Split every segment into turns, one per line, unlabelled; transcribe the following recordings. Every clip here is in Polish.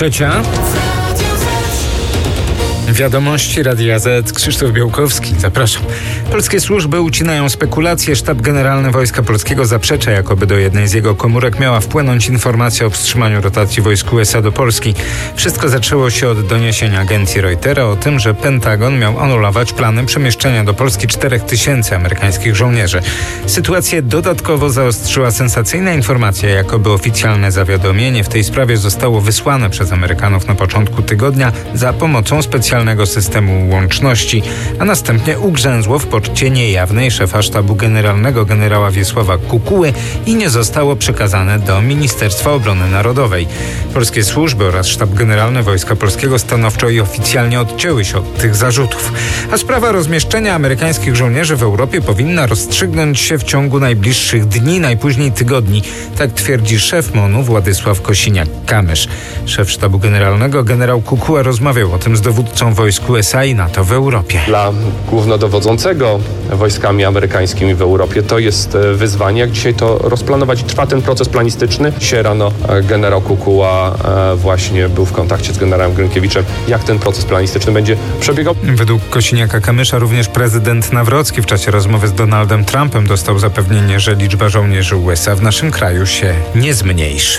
8:03. Wiadomości Radia Z. Krzysztof Białkowski. Zapraszam. Polskie służby ucinają spekulacje. Sztab Generalny Wojska Polskiego zaprzecza, jakoby do jednej z jego komórek miała wpłynąć informacja o wstrzymaniu rotacji wojsk USA do Polski. Wszystko zaczęło się od doniesienia agencji Reutera o tym, że Pentagon miał anulować plany przemieszczenia do Polski 4000 amerykańskich żołnierzy. Sytuację dodatkowo zaostrzyła sensacyjna informacja, jakoby oficjalne zawiadomienie w tej sprawie zostało wysłane przez Amerykanów na początku tygodnia za pomocą specjalnego systemu łączności, a następnie ugrzęzło w poczcie niejawnej szefa sztabu generalnego generała Wiesława Kukuły i nie zostało przekazane do Ministerstwa Obrony Narodowej. Polskie służby oraz Sztab Generalny Wojska Polskiego stanowczo i oficjalnie odcięły się od tych zarzutów. A sprawa rozmieszczenia amerykańskich żołnierzy w Europie powinna rozstrzygnąć się w ciągu najbliższych dni, najpóźniej tygodni. Tak twierdzi szef MON-u Władysław Kosiniak-Kamysz. Szef Sztabu Generalnego generał Kukuła rozmawiał o tym z dowódcą wojsk USA i NATO w Europie.
Dla głównodowodzącego wojskami amerykańskimi w Europie to jest wyzwanie, jak dzisiaj to rozplanować. Trwa ten proces planistyczny. Dzisiaj rano generał Kukuła właśnie był w kontakcie z generałem Grynkiewiczem, jak ten proces planistyczny będzie przebiegał.
Według Kosiniaka-Kamysza również prezydent Nawrocki w czasie rozmowy z Donaldem Trumpem dostał zapewnienie, że liczba żołnierzy USA w naszym kraju się nie zmniejszy.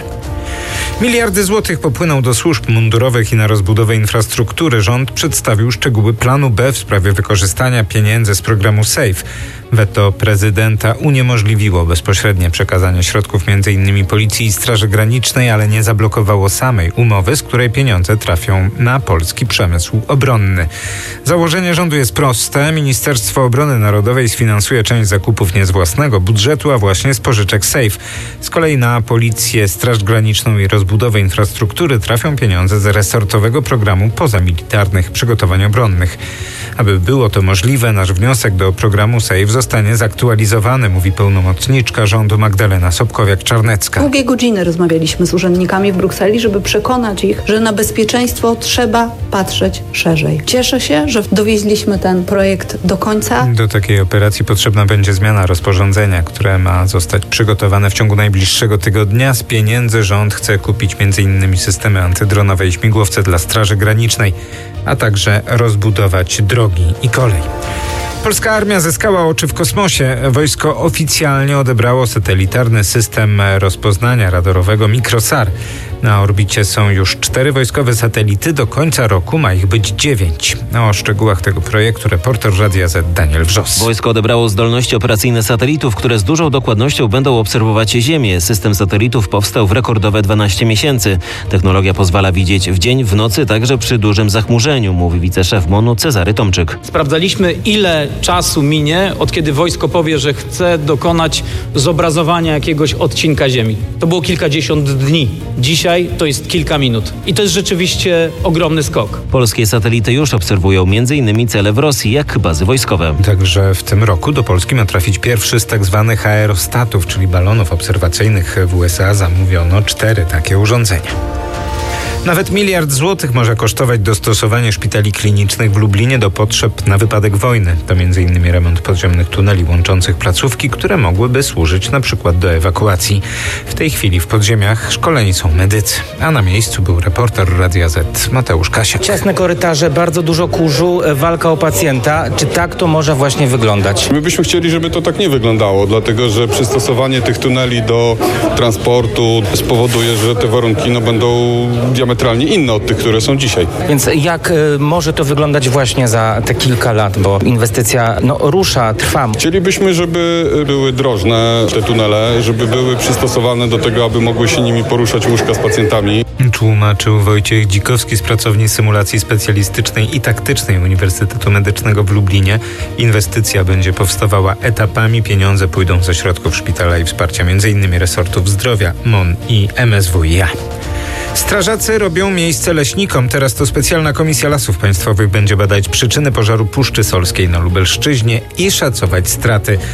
Miliardy złotych popłyną do służb mundurowych i na rozbudowę infrastruktury. Rząd przedstawił szczegóły planu B w sprawie wykorzystania pieniędzy z programu SAFE. Weto prezydenta uniemożliwiło bezpośrednie przekazanie środków m.in. Policji i Straży Granicznej, ale nie zablokowało samej umowy, z której pieniądze trafią na polski przemysł obronny. Założenie rządu jest proste. Ministerstwo Obrony Narodowej sfinansuje część zakupów nie z własnego budżetu, a właśnie z pożyczek SAFE. Z kolei na Policję, Straż Graniczną i rozbudowę infrastruktury trafią pieniądze z resortowego programu pozamilitarnych przygotowań obronnych. Aby było to możliwe, nasz wniosek do programu SAFE zostanie zaktualizowany, mówi pełnomocniczka rządu Magdalena Sobkowiak-Czarnecka.
Długie godziny rozmawialiśmy z urzędnikami w Brukseli, żeby przekonać ich, że na bezpieczeństwo trzeba patrzeć szerzej. Cieszę się, że dowieźliśmy ten projekt do końca.
Do takiej operacji potrzebna będzie zmiana rozporządzenia, które ma zostać przygotowane w ciągu najbliższego tygodnia. Z pieniędzy rząd chce kupić m.in. systemy antydronowe i śmigłowce dla Straży Granicznej, a także rozbudować drogi i kolej. Polska armia zyskała oczy w kosmosie. Wojsko oficjalnie odebrało satelitarny system rozpoznania radarowego Mikrosar. Na orbicie są już 4 wojskowe satelity. Do końca roku ma ich być 9. O szczegółach tego projektu reporter Radia Z Daniel Wrzos.
Wojsko odebrało zdolności operacyjne satelitów, które z dużą dokładnością będą obserwować Ziemię. System satelitów powstał w rekordowe 12 miesięcy. Technologia pozwala widzieć w dzień, w nocy, także przy dużym zachmurzeniu, mówi wiceszef MON-u Cezary Tomczyk.
Sprawdzaliśmy, ile czasu minie, od kiedy wojsko powie, że chce dokonać zobrazowania jakiegoś odcinka Ziemi. To było kilkadziesiąt dni. Dzisiaj to jest kilka minut. I to jest rzeczywiście ogromny skok.
Polskie satelity już obserwują m.in. cele w Rosji, jak bazy wojskowe.
Także w tym roku do Polski ma trafić pierwszy z tak zwanych aerostatów, czyli balonów obserwacyjnych. W USA zamówiono 4 takie urządzenia. Nawet 1 miliard złotych może kosztować dostosowanie szpitali klinicznych w Lublinie do potrzeb na wypadek wojny. To m.in. remont podziemnych tuneli łączących placówki, które mogłyby służyć na przykład do ewakuacji. W tej chwili w podziemiach szkoleni są medycy, a na miejscu był reporter Radia Z Mateusz Kasiak.
Ciasne korytarze, bardzo dużo kurzu, walka o pacjenta. Czy tak to może właśnie wyglądać?
My byśmy chcieli, żeby to tak nie wyglądało, dlatego że przystosowanie tych tuneli do transportu spowoduje, że te warunki będą diametralnie inne od tych, które są dzisiaj.
Więc jak może to wyglądać właśnie za te kilka lat, bo inwestycja rusza, trwa.
Chcielibyśmy, żeby były drożne te tunele, żeby były przystosowane do tego, aby mogły się nimi poruszać łóżka z pacjentami.
Tłumaczył Wojciech Dzikowski z pracowni symulacji specjalistycznej i taktycznej Uniwersytetu Medycznego w Lublinie. Inwestycja będzie powstawała etapami. Pieniądze pójdą ze środków szpitala i wsparcia m.in. resortów zdrowia, MON i MSWiA. Strażacy robią miejsce leśnikom. Teraz to specjalna komisja Lasów Państwowych będzie badać przyczyny pożaru Puszczy Solskiej na Lubelszczyźnie i szacować straty.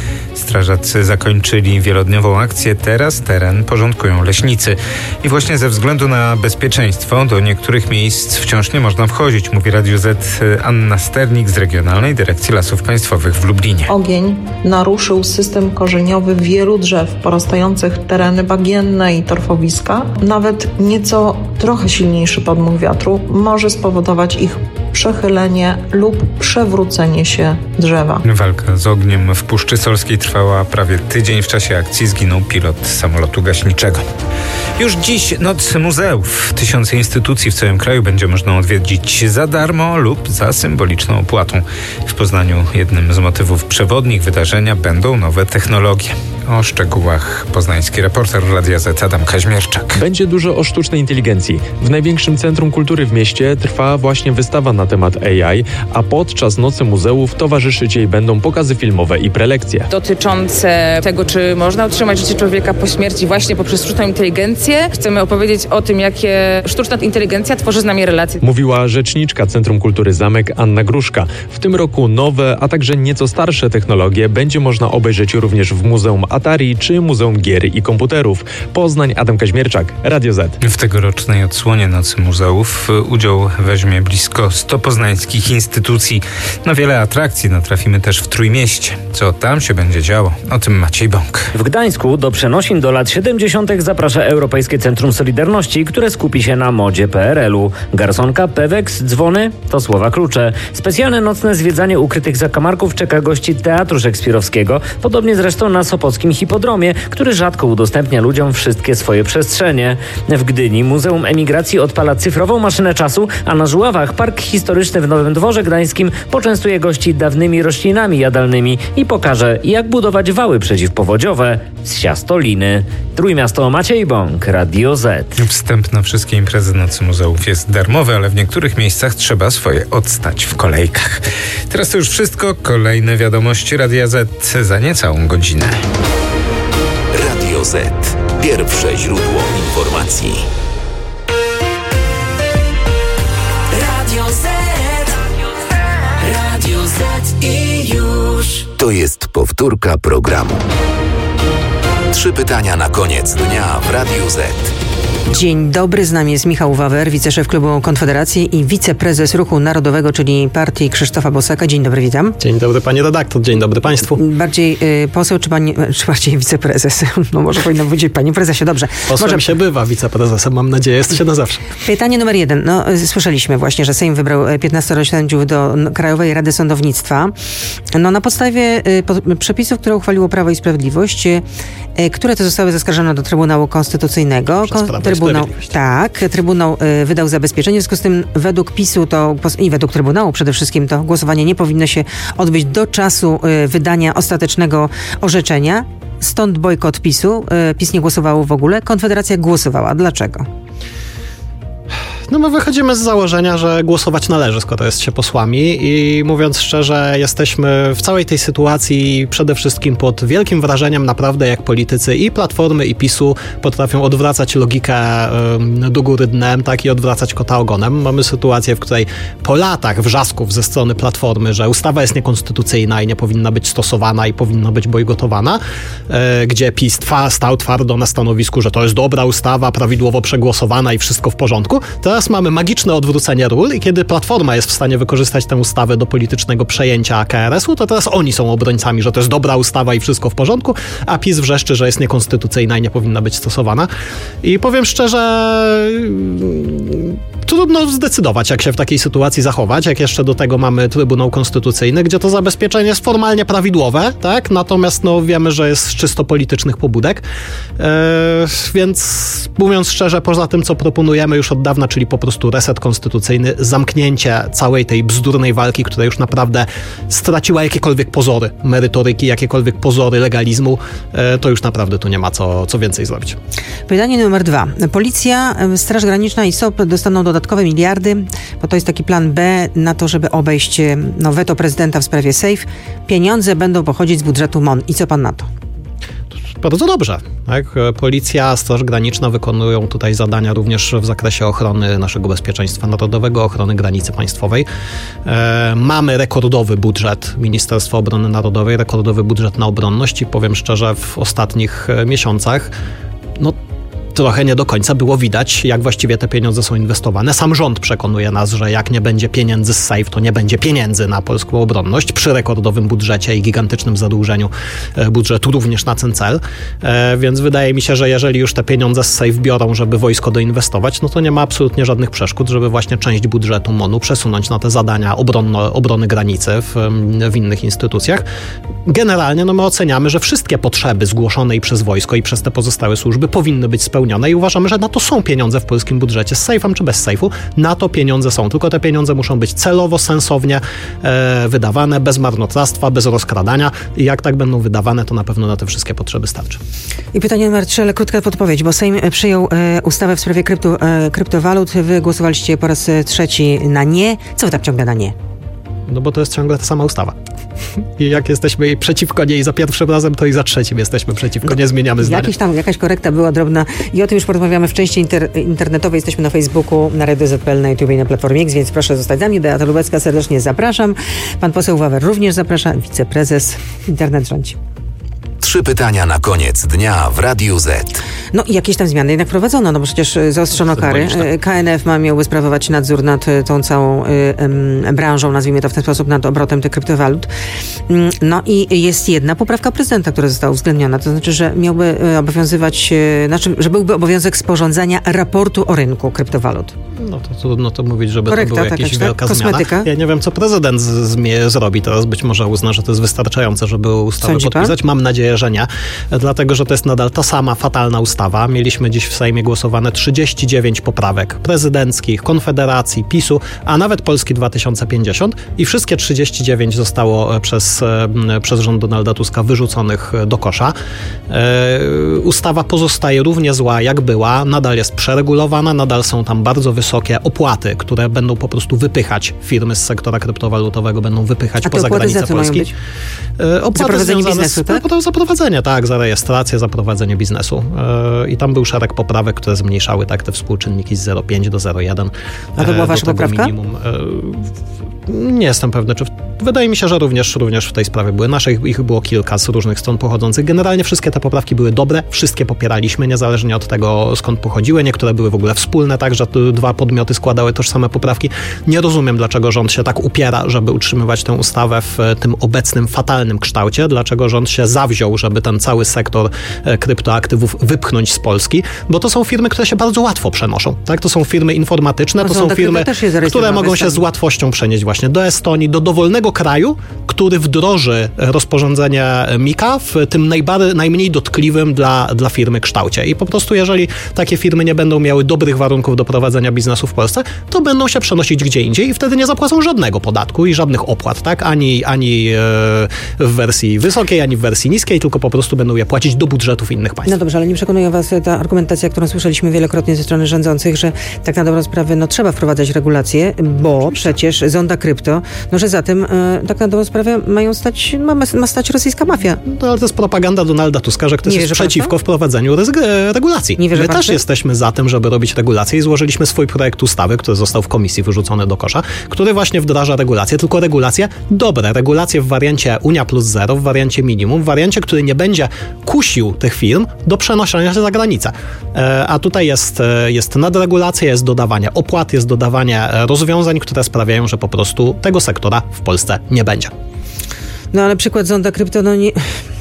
Strażacy zakończyli wielodniową akcję. Teraz teren porządkują leśnicy. I właśnie ze względu na bezpieczeństwo do niektórych miejsc wciąż nie można wchodzić, mówi Radiu Z Anna Sternik z Regionalnej Dyrekcji Lasów Państwowych w Lublinie.
Ogień naruszył system korzeniowy wielu drzew porastających tereny bagienne i torfowiska. Nawet trochę silniejszy podmuch wiatru może spowodować ich przechylenie lub przewrócenie się drzewa.
Walka z ogniem w Puszczy Solskiej trwała prawie tydzień. W czasie akcji zginął pilot samolotu gaśniczego. Już dziś Noc Muzeów. 1000 instytucji w całym kraju będzie można odwiedzić za darmo lub za symboliczną opłatą. W Poznaniu jednym z motywów przewodnich wydarzenia będą nowe technologie. O szczegółach poznański reporter Radia Z Adam Kaźmierczak.
Będzie dużo o sztucznej inteligencji. W największym centrum kultury w mieście trwa właśnie wystawa na temat AI, a podczas Nocy Muzeów towarzyszyć jej będą pokazy filmowe i prelekcje.
Dotyczące tego, czy można utrzymać życie człowieka po śmierci właśnie poprzez sztuczną inteligencję. Chcemy opowiedzieć o tym, jakie sztuczna inteligencja tworzy z nami relacje.
Mówiła rzeczniczka Centrum Kultury Zamek Anna Gruszka. W tym roku nowe, a także nieco starsze technologie będzie można obejrzeć również w Muzeum Atari czy Muzeum Gier i Komputerów. Poznań, Adam Kaźmierczak, Radio Z.
W tegorocznej odsłonie Nocy Muzeów udział weźmie blisko 100 poznańskich instytucji. Na wiele atrakcji natrafimy też w Trójmieście. Co tam się będzie działo? O tym Maciej Bąk.
W Gdańsku do przenosin do lat 70. zaprasza Europejskie Centrum Solidarności, które skupi się na modzie PRL-u. Garsonka, peweks, dzwony to słowa klucze. Specjalne nocne zwiedzanie ukrytych zakamarków czeka gości Teatru Szekspirowskiego, podobnie zresztą na Sopockim Hipodromie, który rzadko udostępnia ludziom wszystkie swoje przestrzenie. W Gdyni Muzeum Emigracji odpala cyfrową maszynę czasu, a na Żuławach Park Historyczny w Nowym Dworze Gdańskim poczęstuje gości dawnymi roślinami jadalnymi i pokaże, jak budować wały przeciwpowodziowe z siastoliny. Trójmiasto, Maciej Bąk, Radio Z.
Wstęp na wszystkie imprezy Nocy Muzeów jest darmowy, ale w niektórych miejscach trzeba swoje odstać w kolejkach. Teraz to już wszystko. Kolejne wiadomości Radia Z za niecałą godzinę.
Radio Z. Pierwsze źródło informacji. Radio Z. Radio Z i już. To jest powtórka programu. 3 pytania na koniec dnia w Radiu Z.
Dzień dobry, z nami jest Michał Wawer, wiceszef klubu Konfederacji i wiceprezes Ruchu Narodowego, czyli partii Krzysztofa Bosaka. Dzień dobry, witam.
Dzień dobry, pani redaktor, dzień dobry państwu.
Bardziej poseł czy bardziej wiceprezes? No może powinno powiedzieć panie prezesie, dobrze.
Posłem się bywa, wiceprezesem, mam nadzieję, jesteście na zawsze.
Pytanie numer 1. No, słyszeliśmy właśnie, że Sejm wybrał 15 sędziów do Krajowej Rady Sądownictwa. No, na podstawie przepisów, które uchwaliło Prawo i Sprawiedliwość, które to zostały zaskarżone do Trybunału Konstytucyjnego. Trybunał wydał zabezpieczenie. W związku z tym według PiS-u i według Trybunału przede wszystkim to głosowanie nie powinno się odbyć do czasu wydania ostatecznego orzeczenia. Stąd bojkot PiS-u. PiS nie głosowało w ogóle. Konfederacja głosowała. Dlaczego?
No my wychodzimy z założenia, że głosować należy, skoro jest się posłami i mówiąc szczerze, jesteśmy w całej tej sytuacji przede wszystkim pod wielkim wrażeniem naprawdę, jak politycy i Platformy, i PiS-u potrafią odwracać logikę do góry dnem, tak, i odwracać kota ogonem. Mamy sytuację, w której po latach wrzasków ze strony Platformy, że ustawa jest niekonstytucyjna i nie powinna być stosowana i powinna być bojkotowana, gdzie PiS stał twardo na stanowisku, że to jest dobra ustawa, prawidłowo przegłosowana i wszystko w porządku. Teraz mamy magiczne odwrócenie ról i kiedy Platforma jest w stanie wykorzystać tę ustawę do politycznego przejęcia KRS-u, to teraz oni są obrońcami, że to jest dobra ustawa i wszystko w porządku, a PiS wrzeszczy, że jest niekonstytucyjna i nie powinna być stosowana. I powiem szczerze, trudno zdecydować, jak się w takiej sytuacji zachować, jak jeszcze do tego mamy Trybunał Konstytucyjny, gdzie to zabezpieczenie jest formalnie prawidłowe, tak? Natomiast wiemy, że jest z czysto politycznych pobudek. Więc mówiąc szczerze, poza tym, co proponujemy już od dawna, czyli po prostu reset konstytucyjny, zamknięcie całej tej bzdurnej walki, która już naprawdę straciła jakiekolwiek pozory merytoryki, jakiekolwiek pozory legalizmu, to już naprawdę tu nie ma co więcej zrobić.
Pytanie numer 2. Policja, Straż Graniczna i SOP dostaną dodatkowe miliardy, bo to jest taki plan B na to, żeby obejść weto prezydenta w sprawie SAFE. Pieniądze będą pochodzić z budżetu MON. I co pan na to?
Bardzo dobrze. Tak? Policja, Straż Graniczna wykonują tutaj zadania również w zakresie ochrony naszego bezpieczeństwa narodowego, ochrony granicy państwowej. Mamy rekordowy budżet Ministerstwa Obrony Narodowej, rekordowy budżet na obronność i powiem szczerze, w ostatnich miesiącach trochę nie do końca było widać, jak właściwie te pieniądze są inwestowane. Sam rząd przekonuje nas, że jak nie będzie pieniędzy z SAFE, to nie będzie pieniędzy na polską obronność przy rekordowym budżecie i gigantycznym zadłużeniu budżetu również na ten cel. Więc wydaje mi się, że jeżeli już te pieniądze z SAFE biorą, żeby wojsko doinwestować, no to nie ma absolutnie żadnych przeszkód, żeby właśnie część budżetu MON-u przesunąć na te zadania obrony granicy w innych instytucjach. Generalnie my oceniamy, że wszystkie potrzeby zgłoszone i przez wojsko i przez te pozostałe służby powinny być spełnione i uważamy, że na to są pieniądze w polskim budżecie, z SAFE-em czy bez SAFE-u, na to pieniądze są, tylko te pieniądze muszą być celowo, sensownie wydawane, bez marnotrawstwa, bez rozkradania i jak tak będą wydawane, to na pewno na te wszystkie potrzeby starczy.
I pytanie numer 3, ale krótka podpowiedź, bo Sejm przyjął ustawę w sprawie kryptowalut, wy głosowaliście po raz trzeci na nie. Co wy tak ciągle na nie?
No bo to jest ciągle ta sama ustawa. I jak jesteśmy przeciwko niej za pierwszym razem, to i za trzecim jesteśmy przeciwko, nie zmieniamy zdania.
Jakaś korekta była drobna i o tym już porozmawiamy w części internetowej. Jesteśmy na Facebooku, na Radio ZPL, na YouTube i na Platformie X, więc proszę zostać za mnie. Beata Lubecka, serdecznie zapraszam. Pan poseł Wawer również zaprasza, wiceprezes. Internet rządzi.
3 pytania na koniec dnia w Radiu Z.
No i jakieś tam zmiany jednak prowadzono, no bo przecież zaostrzono kary. KNF miałby sprawować nadzór nad tą całą branżą, nazwijmy to w ten sposób, nad obrotem tych kryptowalut. No i jest jedna poprawka prezydenta, która została uwzględniona, to znaczy, że miałby obowiązywać, że byłby obowiązek sporządzania raportu o rynku kryptowalut.
No to trudno to mówić, żeby
Korekta,
to była jakaś wielka zmiana. Ja nie wiem, co prezydent zrobi teraz. Być może uzna, że to jest wystarczające, żeby ustawę podpisać. Mam nadzieję, że nie, dlatego, że to jest nadal ta sama fatalna ustawa. Mieliśmy dziś w Sejmie głosowane 39 poprawek prezydenckich, Konfederacji, PiS-u, a nawet Polski 2050 i wszystkie 39 zostało przez rząd Donalda Tuska wyrzuconych do kosza. Ustawa pozostaje równie zła, jak była, nadal jest przeregulowana, nadal są tam bardzo wysokie opłaty, które będą po prostu wypychać firmy z sektora kryptowalutowego, będą wypychać poza granicę Polski.
Opłaty związane biznesu, tak?
Zaprowadzenie, tak, za rejestrację, za prowadzenie biznesu. I tam był szereg poprawek, które zmniejszały tak te współczynniki z 0,5 do 0,1.
A to była wasza poprawka?
Minimum. Nie jestem pewny, czy wydaje mi się, że również w tej sprawie były. Ich było kilka z różnych stron pochodzących. Generalnie wszystkie te poprawki były dobre, wszystkie popieraliśmy, niezależnie od tego, skąd pochodziły. Niektóre były w ogóle wspólne, tak, że 2 podmioty składały tożsame poprawki. Nie rozumiem, dlaczego rząd się tak upiera, żeby utrzymywać tę ustawę w tym obecnym, fatalnym kształcie. Dlaczego rząd się zawziął, żeby ten cały sektor kryptoaktywów wypchnąć z Polski, bo to są firmy, które się bardzo łatwo przenoszą. Tak? To są firmy informatyczne, to są firmy, które mogą się z łatwością przenieść właśnie do Estonii, do dowolnego kraju, który wdroży rozporządzenie MiCA w tym najmniej dotkliwym dla firmy kształcie. I po prostu jeżeli takie firmy nie będą miały dobrych warunków do prowadzenia biznesu w Polsce, to będą się przenosić gdzie indziej i wtedy nie zapłacą żadnego podatku i żadnych opłat, tak? Ani w wersji wysokiej, ani w wersji niskiej, tylko po prostu będą je płacić do budżetów innych państw.
No dobrze, ale nie przekonuje was ta argumentacja, którą słyszeliśmy wielokrotnie ze strony rządzących, że tak na dobrą sprawę trzeba wprowadzać regulacje, bo przecież zonda krypto, że za tym tak na dobrą sprawę ma stać rosyjska mafia.
No, ale to jest propaganda Donalda Tuska, że ktoś jest przeciwko wprowadzeniu regulacji. My też jesteśmy za tym, żeby robić regulacje i złożyliśmy swój projekt ustawy, który został w komisji wyrzucony do kosza, który właśnie wdraża regulacje, tylko regulacje dobre, regulacje w wariancie Unia plus 0, w wariancie minimum, w wariancie, który nie będzie kusił tych firm do przenoszenia się za granicę. A tutaj jest nadregulacja, jest dodawanie opłat, jest dodawanie rozwiązań, które sprawiają, że po prostu tego sektora w Polsce nie będzie.
No ale przykład zonda krypto, nie...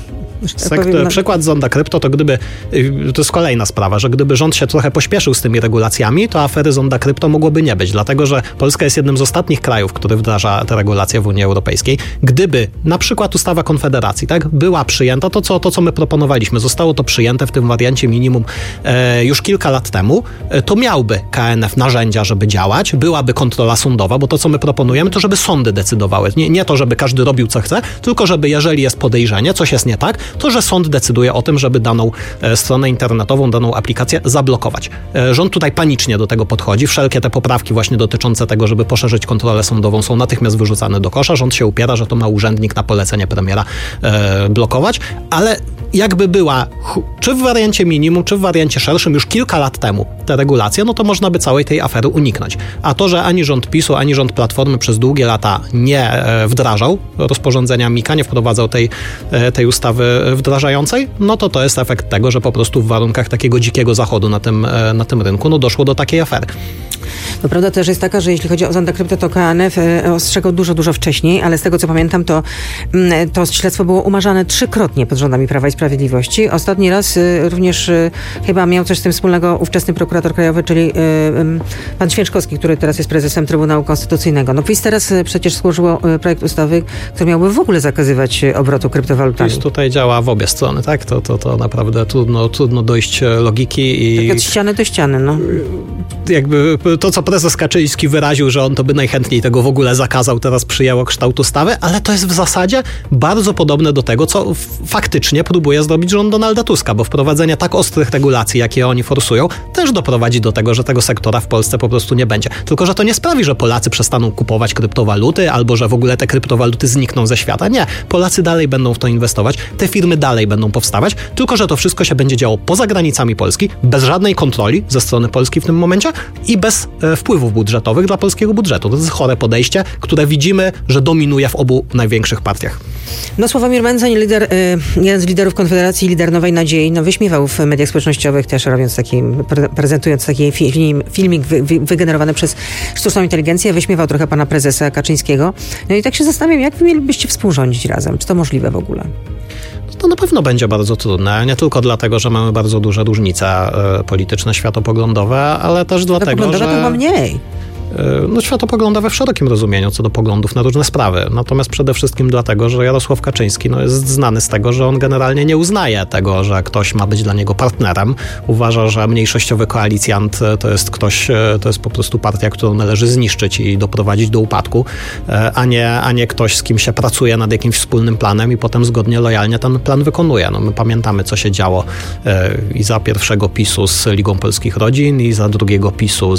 Przykład zonda krypto to jest kolejna sprawa, że gdyby rząd się trochę pośpieszył z tymi regulacjami, to afery zonda krypto mogłoby nie być, dlatego że Polska jest jednym z ostatnich krajów, który wdraża te regulacje w Unii Europejskiej. Gdyby na przykład ustawa Konfederacji, tak, była przyjęta, to co my proponowaliśmy, zostało to przyjęte w tym wariancie minimum już kilka lat temu, to miałby KNF narzędzia, żeby działać, byłaby kontrola sądowa, bo to co my proponujemy, to żeby sądy decydowały. Nie to, żeby każdy robił co chce, tylko żeby jeżeli jest podejrzenie, coś jest nie tak, to że sąd decyduje o tym, żeby daną stronę internetową, daną aplikację zablokować. Rząd tutaj panicznie do tego podchodzi. Wszelkie te poprawki właśnie dotyczące tego, żeby poszerzyć kontrolę sądową, są natychmiast wyrzucane do kosza. Rząd się upiera, że to ma urzędnik na polecenie premiera blokować, ale jakby była, czy w wariancie minimum, czy w wariancie szerszym już kilka lat temu te regulacje, no to można by całej tej afery uniknąć. A to, że ani rząd PiS-u, ani rząd Platformy przez długie lata nie wdrażał rozporządzenia MiKA, nie wprowadzał tej ustawy wdrażającej, no to jest efekt tego, że po prostu w warunkach takiego dzikiego zachodu na tym rynku, no doszło do takiej afery.
No prawda też jest taka, że jeśli chodzi o Zonda Krypto, to KNF ostrzegał dużo wcześniej, ale z tego co pamiętam, to śledztwo było umarzane 3-krotnie pod rządami Prawa i Sprawiedliwości. Ostatni raz również chyba miał coś z tym wspólnego ówczesny prokurator krajowy, czyli pan Święczkowski, który teraz jest prezesem Trybunału Konstytucyjnego. No PiS teraz przecież złożyło projekt ustawy, który miałby w ogóle zakazywać obrotu kryptowalutami.
PiS tutaj działa w obie strony, tak? To naprawdę trudno dojść logiki i...
Tak od ściany do ściany, no.
Jakby to, co prezes Kaczyński wyraził, że on to by najchętniej tego w ogóle zakazał, teraz przyjęło kształt ustawy, ale to jest w zasadzie bardzo podobne do tego, co faktycznie próbuje zrobić rząd Donalda Tuska, bo wprowadzenie tak ostrych regulacji, jakie oni forsują, też doprowadzi do tego, że tego sektora w Polsce po prostu nie będzie. Tylko że to nie sprawi, że Polacy przestaną kupować kryptowaluty, albo że w ogóle te kryptowaluty znikną ze świata. Nie. Polacy dalej będą w to inwestować, te firmy dalej będą powstawać, tylko że to wszystko się będzie działo poza granicami Polski, bez żadnej kontroli ze strony Polski w tym momencie i bez wpływów budżetowych dla polskiego budżetu. To jest chore podejście, które widzimy, że dominuje w obu największych partiach.
No Sławomir Mencen, jeden z liderów Konfederacji, lider Nowej Nadziei, wyśmiewał w mediach społecznościowych też prezentując taki filmik wygenerowany przez sztuczną inteligencję, wyśmiewał trochę pana prezesa Kaczyńskiego. No i tak się zastanawiam, jak wy mielibyście współrządzić razem? Czy to możliwe w ogóle?
To na pewno będzie bardzo trudne, nie tylko dlatego, że mamy bardzo duże różnice polityczne, światopoglądowe, ale też dlatego, że...
to chyba mniej.
Światopoglądowe w szerokim rozumieniu co do poglądów na różne sprawy. Natomiast przede wszystkim dlatego, że Jarosław Kaczyński jest znany z tego, że on generalnie nie uznaje tego, że ktoś ma być dla niego partnerem. Uważa, że mniejszościowy koalicjant to jest po prostu partia, którą należy zniszczyć i doprowadzić do upadku, a nie ktoś, z kim się pracuje nad jakimś wspólnym planem i potem zgodnie, lojalnie ten plan wykonuje. My pamiętamy, co się działo i za pierwszego PiS-u z Ligą Polskich Rodzin i za drugiego PiS-u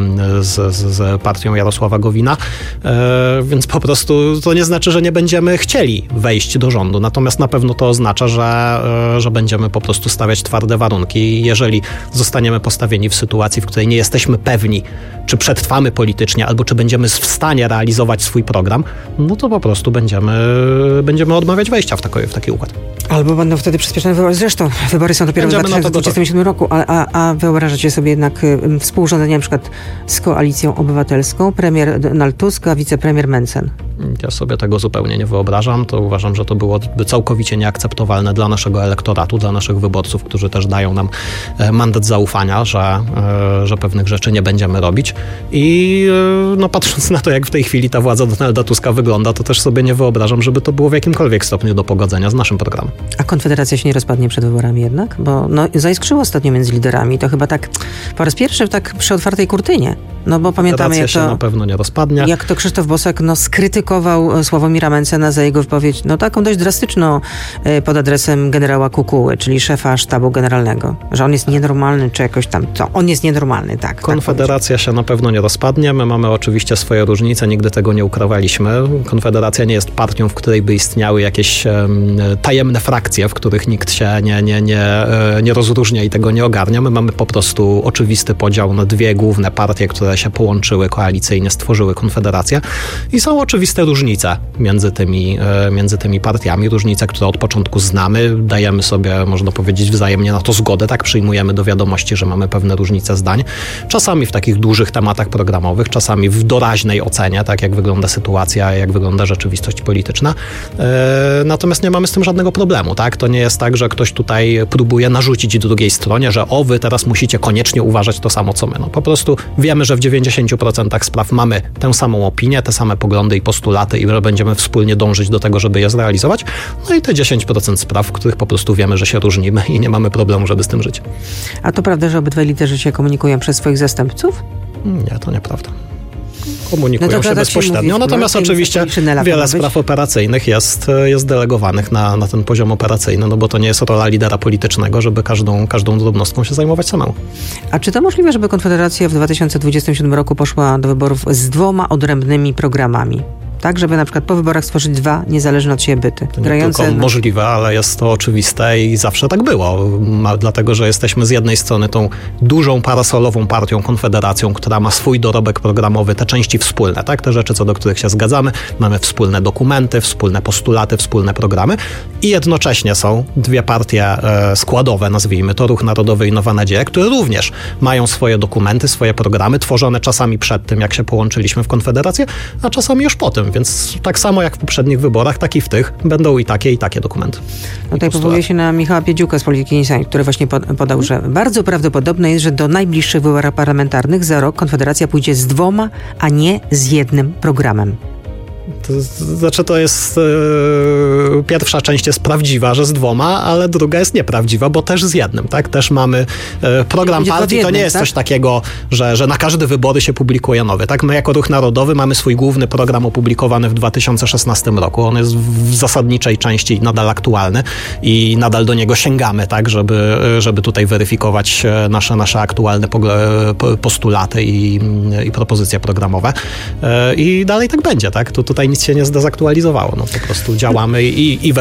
z partią Jarosława Gowina, więc po prostu to nie znaczy, że nie będziemy chcieli wejść do rządu, natomiast na pewno to oznacza, że będziemy po prostu stawiać twarde warunki i jeżeli zostaniemy postawieni w sytuacji, w której nie jesteśmy pewni, czy przetrwamy politycznie, albo czy będziemy w stanie realizować swój program, no to po prostu będziemy odmawiać wejścia w taki układ.
Albo będą wtedy przyspieszone wybory. Zresztą wybory są dopiero w 2027 roku, a wyobrażacie sobie jednak współrządzenie na przykład z Koalicją Obywatelską, premier Donald Tusk, a wicepremier Mencen?
Ja sobie tego zupełnie nie wyobrażam. To uważam, że to byłoby całkowicie nieakceptowalne dla naszego elektoratu, dla naszych wyborców, którzy też dają nam mandat zaufania, że pewnych rzeczy nie będziemy robić. I patrząc na to, jak w tej chwili ta władza Donalda Tuska wygląda, to też sobie nie wyobrażam, żeby to było w jakimkolwiek stopniu do pogodzenia z naszym programem.
A Konfederacja się nie rozpadnie przed wyborami jednak? Bo zaiskrzyło ostatnio między liderami. To chyba tak po raz pierwszy tak przy otwartej kurtynie. No bo pamiętamy, jak to...
się na pewno nie rozpadnie.
Jak to Krzysztof Bosak skrytykował Sławomira Mencena za jego wypowiedź, taką dość drastyczną pod adresem generała Kukuły, czyli szefa sztabu generalnego. Że on jest nienormalny, czy jakoś tam... To on jest nienormalny, tak.
Konfederacja się na pewno nie rozpadnie. My mamy oczywiście swoje różnice, nigdy tego nie ukrywaliśmy. Konfederacja nie jest partią, w której by istniały jakieś tajemne frakcje, w których nikt się nie rozróżnia i tego nie ogarnia. My mamy po prostu oczywisty podział na dwie główne partie, które się połączyły koalicyjnie, stworzyły Konfederację i są oczywiste różnice między tymi partiami. Różnice, które od początku znamy, dajemy sobie, można powiedzieć, wzajemnie na to zgodę, tak przyjmujemy do wiadomości, że mamy pewne różnice zdań. Czasami w takich dużych tematach programowych, czasami w doraźnej ocenie, tak jak wygląda sytuacja, jak wygląda rzeczywistość polityczna. Natomiast nie mamy z tym żadnego problemu, tak? To nie jest tak, że ktoś tutaj próbuje narzucić drugiej stronie, że wy teraz musicie koniecznie uważać to samo, co my. Po prostu wiemy, że w 90% spraw mamy tę samą opinię, te same poglądy i postulaty i że będziemy wspólnie dążyć do tego, żeby je zrealizować. No i te 10% spraw, w których po prostu wiemy, że się różnimy i nie mamy problemu, żeby z tym żyć.
A to prawda, że obydwaj liderzy się komunikują przez swoich zastępców?
Nie, to nieprawda. komunikują się bezpośrednio. Natomiast oczywiście wiele spraw operacyjnych jest delegowanych na ten poziom operacyjny, no bo to nie jest rola lidera politycznego, żeby każdą drobnostką się zajmować samemu.
A czy to możliwe, żeby Konfederacja w 2027 roku poszła do wyborów z 2 odrębnymi programami? Tak, żeby na przykład po wyborach stworzyć 2 niezależne od siebie byty.
To nie tylko możliwe, ale jest to oczywiste i zawsze tak było. Dlatego, że jesteśmy z jednej strony tą dużą parasolową partią, Konfederacją, która ma swój dorobek programowy, te części wspólne, tak? Te rzeczy, co do których się zgadzamy. Mamy wspólne dokumenty, wspólne postulaty, wspólne programy i jednocześnie są 2 partie składowe, nazwijmy to, Ruch Narodowy i Nowa Nadzieja, które również mają swoje dokumenty, swoje programy, tworzone czasami przed tym, jak się połączyliśmy w Konfederację, a czasami już po tym. Więc tak samo jak w poprzednich wyborach, tak i w tych będą i takie dokumenty.
Tutaj powołuje się na Michała Piedziuka z Polityki Insight, który właśnie podał, że bardzo prawdopodobne jest, że do najbliższych wyborów parlamentarnych za rok Konfederacja pójdzie z 2, a nie z 1 programem.
To jest pierwsza część jest prawdziwa, że z 2, ale druga jest nieprawdziwa, bo też z 1, tak? Też mamy program partii, to nie jest coś takiego, że na każde wybory się publikuje nowy, tak? My jako Ruch Narodowy mamy swój główny program opublikowany w 2016 roku. On jest w zasadniczej części nadal aktualny i nadal do niego sięgamy, tak? Żeby tutaj weryfikować nasze aktualne postulaty i propozycje programowe. I dalej tak będzie, tak? Tutaj nic się nie zdezaktualizowało. No, po prostu działamy i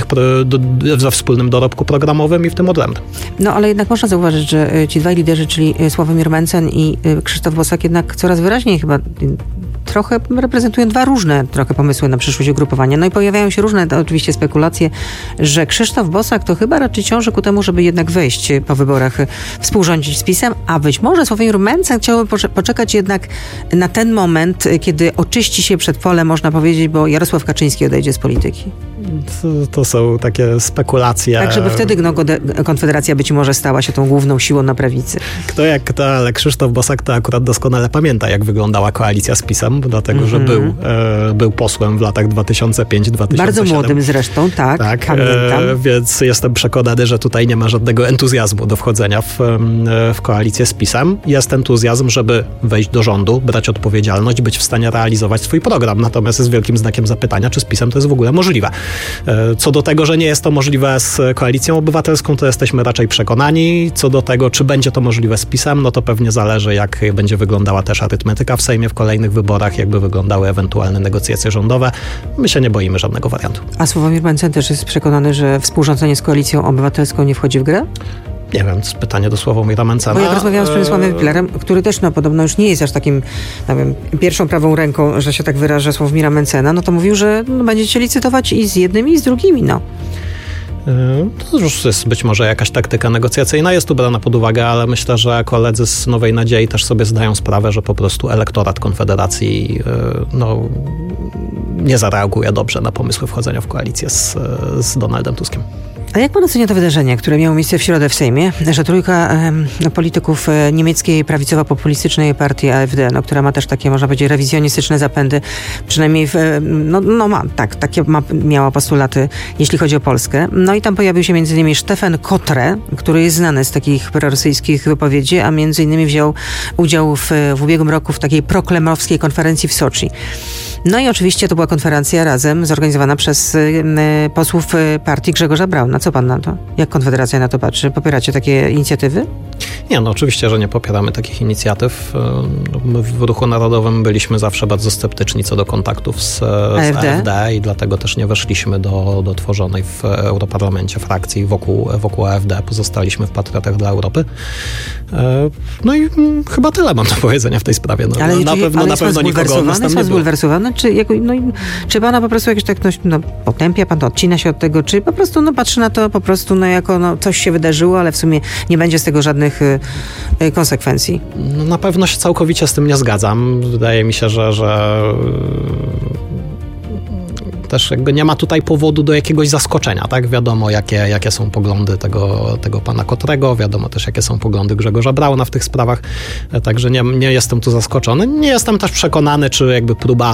we wspólnym dorobku programowym i w tym odrębnym.
No ale jednak można zauważyć, że ci 2 liderzy, czyli Sławomir Mencen i Krzysztof Bosak, jednak coraz wyraźniej chyba trochę reprezentują 2 różne trochę pomysły na przyszłość ugrupowania. No i pojawiają się różne oczywiście spekulacje, że Krzysztof Bosak to chyba raczej ciąży ku temu, żeby jednak wejść po wyborach, współrządzić z PiS-em, a być może Sławomir Mencen chciałby poczekać jednak na ten moment, kiedy oczyści się przed polem, można powiedzieć, bo Jarosław Kaczyński odejdzie z polityki.
To są takie spekulacje.
Tak, żeby wtedy Konfederacja być może stała się tą główną siłą na prawicy.
Kto jak kto, ale Krzysztof Bosak to akurat doskonale pamięta, jak wyglądała koalicja z PiS-em, dlatego, że był posłem w latach 2005-2007.
Bardzo młodym zresztą, tak pamiętam.
Więc jestem przekonany, że tutaj nie ma żadnego entuzjazmu do wchodzenia w koalicję z PiS-em. Jest entuzjazm, żeby wejść do rządu, brać odpowiedzialność, być w stanie realizować swój program. Natomiast jest wielkim znakiem zapytania, czy z PiS-em to jest w ogóle możliwe. Co do tego, że nie jest to możliwe z Koalicją Obywatelską, to jesteśmy raczej przekonani. Co do tego, czy będzie to możliwe z PiS-em, no to pewnie zależy, jak będzie wyglądała też arytmetyka w Sejmie w kolejnych wyborach, jakby wyglądały ewentualne negocjacje rządowe. My się nie boimy żadnego wariantu.
A Sławomir Mencen też jest przekonany, że współrządzenie z Koalicją Obywatelską nie wchodzi w grę?
Nie wiem, to jest pytanie do Sławomira Mencena.
Bo ja rozmawiałam z Przemysławem Pilarem, który też podobno już nie jest aż takim, pierwszą prawą ręką, że się tak wyrażę, Sławomira Mencena, no to mówił, że będziecie licytować i z jednymi, i z drugimi,
To już jest być może jakaś taktyka negocjacyjna, jest tu brana pod uwagę, ale myślę, że koledzy z Nowej Nadziei też sobie zdają sprawę, że po prostu elektorat Konfederacji nie zareaguje dobrze na pomysły wchodzenia w koalicję z Donaldem Tuskiem.
A jak pan ocenia to wydarzenie, które miało miejsce w środę w Sejmie, że trójka polityków niemieckiej prawicowo-populistycznej partii AfD, która ma też takie, można powiedzieć, rewizjonistyczne zapędy, przynajmniej miała postulaty, jeśli chodzi o Polskę. No i tam pojawił się m.in. Stefan Kotre, który jest znany z takich prorosyjskich wypowiedzi, a m.in. wziął udział w ubiegłym roku w takiej proklemowskiej konferencji w Soczi. No i oczywiście to była konferencja razem zorganizowana przez posłów partii Grzegorza Brauna. Co pan na to? Jak Konfederacja na to patrzy? Popieracie takie inicjatywy?
Nie, oczywiście, że nie popieramy takich inicjatyw. My w Ruchu Narodowym byliśmy zawsze bardzo sceptyczni co do kontaktów z AfD i dlatego też nie weszliśmy do tworzonej w Europarlamencie frakcji wokół AfD. Pozostaliśmy w Patriotach dla Europy. No i chyba tyle mam do powiedzenia w tej sprawie.
Ale na pewno nikogo od nas tam nie było. Zbulwersowany? Czy pana po prostu jakoś tak potępia, pan odcina się od tego, czy po prostu patrzy na to po prostu jako coś się wydarzyło, ale w sumie nie będzie z tego żadnych konsekwencji?
Na pewno się całkowicie z tym nie zgadzam. Wydaje mi się, że też jakby nie ma tutaj powodu do jakiegoś zaskoczenia, tak? Wiadomo, jakie są poglądy tego pana Kotrego, wiadomo też, jakie są poglądy Grzegorza Brauna w tych sprawach, także nie jestem tu zaskoczony. Nie jestem też przekonany, czy jakby próba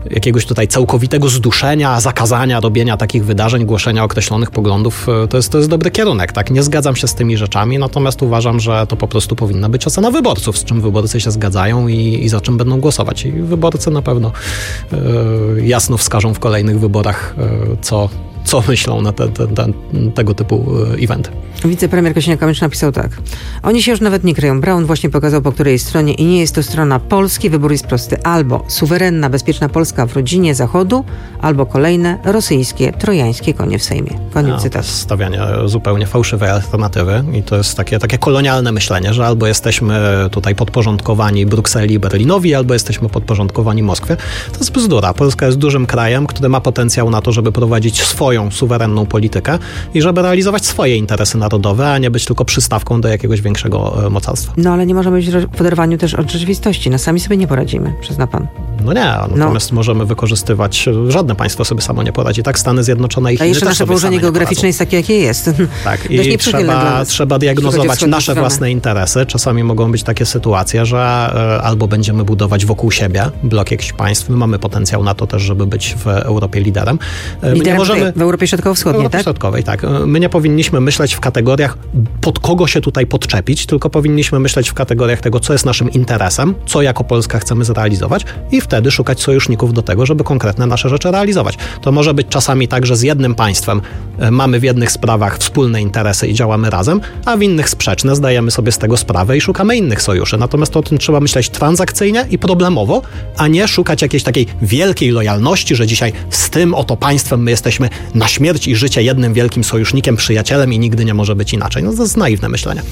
jakiegoś tutaj całkowitego zduszenia, zakazania robienia takich wydarzeń, głoszenia określonych poglądów, to jest dobry kierunek, tak? Nie zgadzam się z tymi rzeczami, natomiast uważam, że to po prostu powinna być ocena wyborców, z czym wyborcy się zgadzają i za czym będą głosować. I wyborcy na pewno jasno wskażą w kolejnych wyborach, co myślą na tego typu eventy.
Wicepremier Kosiniak-Kamysz napisał tak. Oni się już nawet nie kryją. Brown właśnie pokazał, po której stronie i nie jest to strona Polski. Wybór jest prosty. Albo suwerenna, bezpieczna Polska w rodzinie Zachodu, albo kolejne rosyjskie, trojańskie konie w Sejmie. Koniec cytatu.
Stawianie zupełnie fałszywej alternatywy i to jest takie kolonialne myślenie, że albo jesteśmy tutaj podporządkowani Brukseli i Berlinowi, albo jesteśmy podporządkowani Moskwie. To jest bzdura. Polska jest dużym krajem, który ma potencjał na to, żeby prowadzić swoją suwerenną politykę i żeby realizować swoje interesy narodowe, a nie być tylko przystawką do jakiegoś większego mocarstwa.
No ale nie możemy być w oderwaniu też od rzeczywistości. No sami sobie nie poradzimy, przyzna pan.
No nie, natomiast możemy wykorzystywać, żadne państwo sobie samo nie poradzi. Tak, Stany Zjednoczone i Chiny.
A jeszcze nasze położenie geograficzne jest takie, jakie jest.
Tak, i trzeba diagnozować nasze własne interesy. Czasami mogą być takie sytuacje, że albo będziemy budować wokół siebie blok jakichś państw. My mamy potencjał na to też, żeby być w Europie liderem.
W Europie Środkowo-Wschodniej, tak?
Środkowej, tak. My nie powinniśmy myśleć w kategoriach, pod kogo się tutaj podczepić, tylko powinniśmy myśleć w kategoriach tego, co jest naszym interesem, co jako Polska chcemy zrealizować i wtedy szukać sojuszników do tego, żeby konkretne nasze rzeczy realizować. To może być czasami tak, że z jednym państwem mamy w jednych sprawach wspólne interesy i działamy razem, a w innych sprzeczne, zdajemy sobie z tego sprawę i szukamy innych sojuszy. Natomiast o tym trzeba myśleć transakcyjnie i problemowo, a nie szukać jakiejś takiej wielkiej lojalności, że dzisiaj z tym oto państwem my jesteśmy na śmierć i życie jednym wielkim sojusznikiem, przyjacielem i nigdy nie może być inaczej. No to jest naiwne myślenie.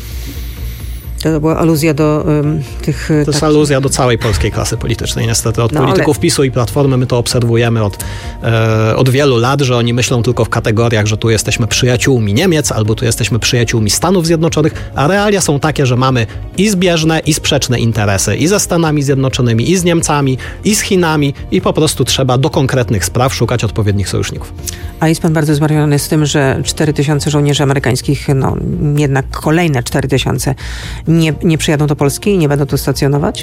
To była aluzja do tych...
To jest aluzja do całej polskiej klasy politycznej. Niestety od polityków PiS-u i Platformy my to obserwujemy od wielu lat, że oni myślą tylko w kategoriach, że tu jesteśmy przyjaciółmi Niemiec albo tu jesteśmy przyjaciółmi Stanów Zjednoczonych, a realia są takie, że mamy i zbieżne, i sprzeczne interesy i ze Stanami Zjednoczonymi, i z Niemcami, i z Chinami i po prostu trzeba do konkretnych spraw szukać odpowiednich sojuszników.
A jest pan bardzo zmartwiony z tym, że 4000 żołnierzy amerykańskich, jednak kolejne 4000 nie przyjadą do Polski i nie będą tu stacjonować?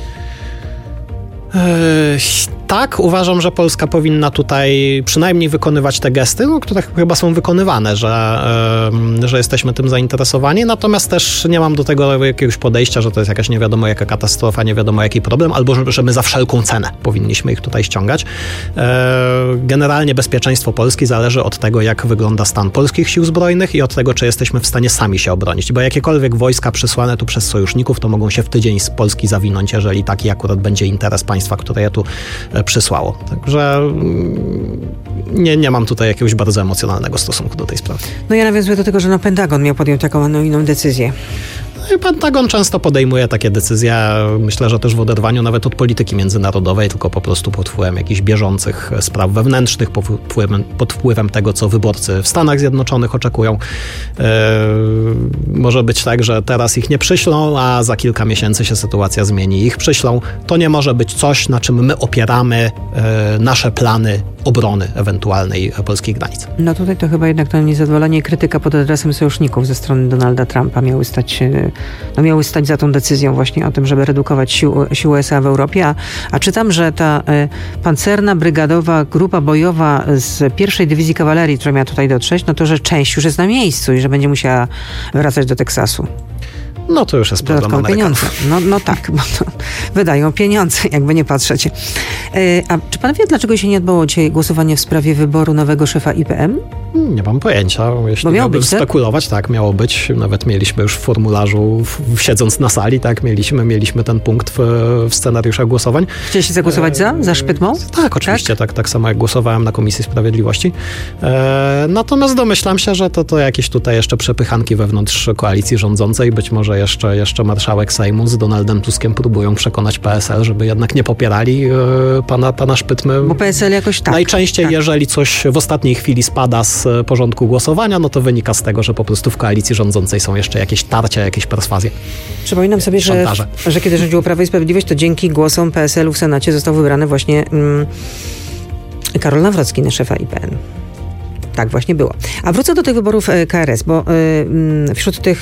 Tak, uważam, że Polska powinna tutaj przynajmniej wykonywać te gesty, które chyba są wykonywane, że jesteśmy tym zainteresowani, natomiast też nie mam do tego jakiegoś podejścia, że to jest jakaś nie wiadomo jaka katastrofa, nie wiadomo jaki problem, albo że my za wszelką cenę powinniśmy ich tutaj ściągać. Generalnie bezpieczeństwo Polski zależy od tego, jak wygląda stan polskich sił zbrojnych i od tego, czy jesteśmy w stanie sami się obronić, bo jakiekolwiek wojska przysłane tu przez sojuszników, to mogą się w tydzień z Polski zawinąć, jeżeli taki akurat będzie interes państwa, które je tu przysłało. Także nie mam tutaj jakiegoś bardzo emocjonalnego stosunku do tej sprawy.
No ja nawiązuję do tego, że Pentagon miał podjąć taką, a inną decyzję.
Pentagon często podejmuje takie decyzje, myślę, że też w oderwaniu nawet od polityki międzynarodowej, tylko po prostu pod wpływem jakichś bieżących spraw wewnętrznych, pod wpływem tego, co wyborcy w Stanach Zjednoczonych oczekują. Może być tak, że teraz ich nie przyślą, a za kilka miesięcy się sytuacja zmieni i ich przyślą. To nie może być coś, na czym my opieramy nasze plany obrony ewentualnej polskich granic.
No tutaj to chyba jednak to niezadowolenie i krytyka pod adresem sojuszników ze strony Donalda Trumpa miały stać za tą decyzją właśnie o tym, żeby redukować sił USA w Europie. A czytam, że ta pancerna, brygadowa grupa bojowa z pierwszej dywizji kawalerii, która miała tutaj dotrzeć, no to, że część już jest na miejscu i że będzie musiała wracać do Teksasu.
No to już jest problem Amerykanów.
No tak, bo to wydają pieniądze, jakby nie patrzeć. A czy pan wie, dlaczego się nie odbyło dzisiaj głosowanie w sprawie wyboru nowego szefa IPM?
Nie mam pojęcia. Jeśli miałbym spekulować, tak, miało być. Nawet mieliśmy już w formularzu, siedząc na sali, tak, mieliśmy ten punkt w scenariuszach głosowań.
Chcieliście zagłosować za Szpytmą?
Tak, oczywiście, tak samo jak głosowałem na Komisji Sprawiedliwości. Natomiast domyślam się, że to jakieś tutaj jeszcze przepychanki wewnątrz koalicji rządzącej, być może jeszcze marszałek Sejmu z Donaldem Tuskiem próbują przekonać PSL, żeby jednak nie popierali pana Szpytmy.
Bo PSL jakoś tak.
Najczęściej, jeżeli coś w ostatniej chwili spada z porządku głosowania, no to wynika z tego, że po prostu w koalicji rządzącej są jeszcze jakieś tarcia, jakieś perswazje.
Przypominam sobie, że kiedy rządziło Prawo i Sprawiedliwość, to dzięki głosom PSL-u w Senacie został wybrany właśnie Karol Nawrocki na szefa IPN. Tak właśnie było. A wrócę do tych wyborów KRS, bo wśród tych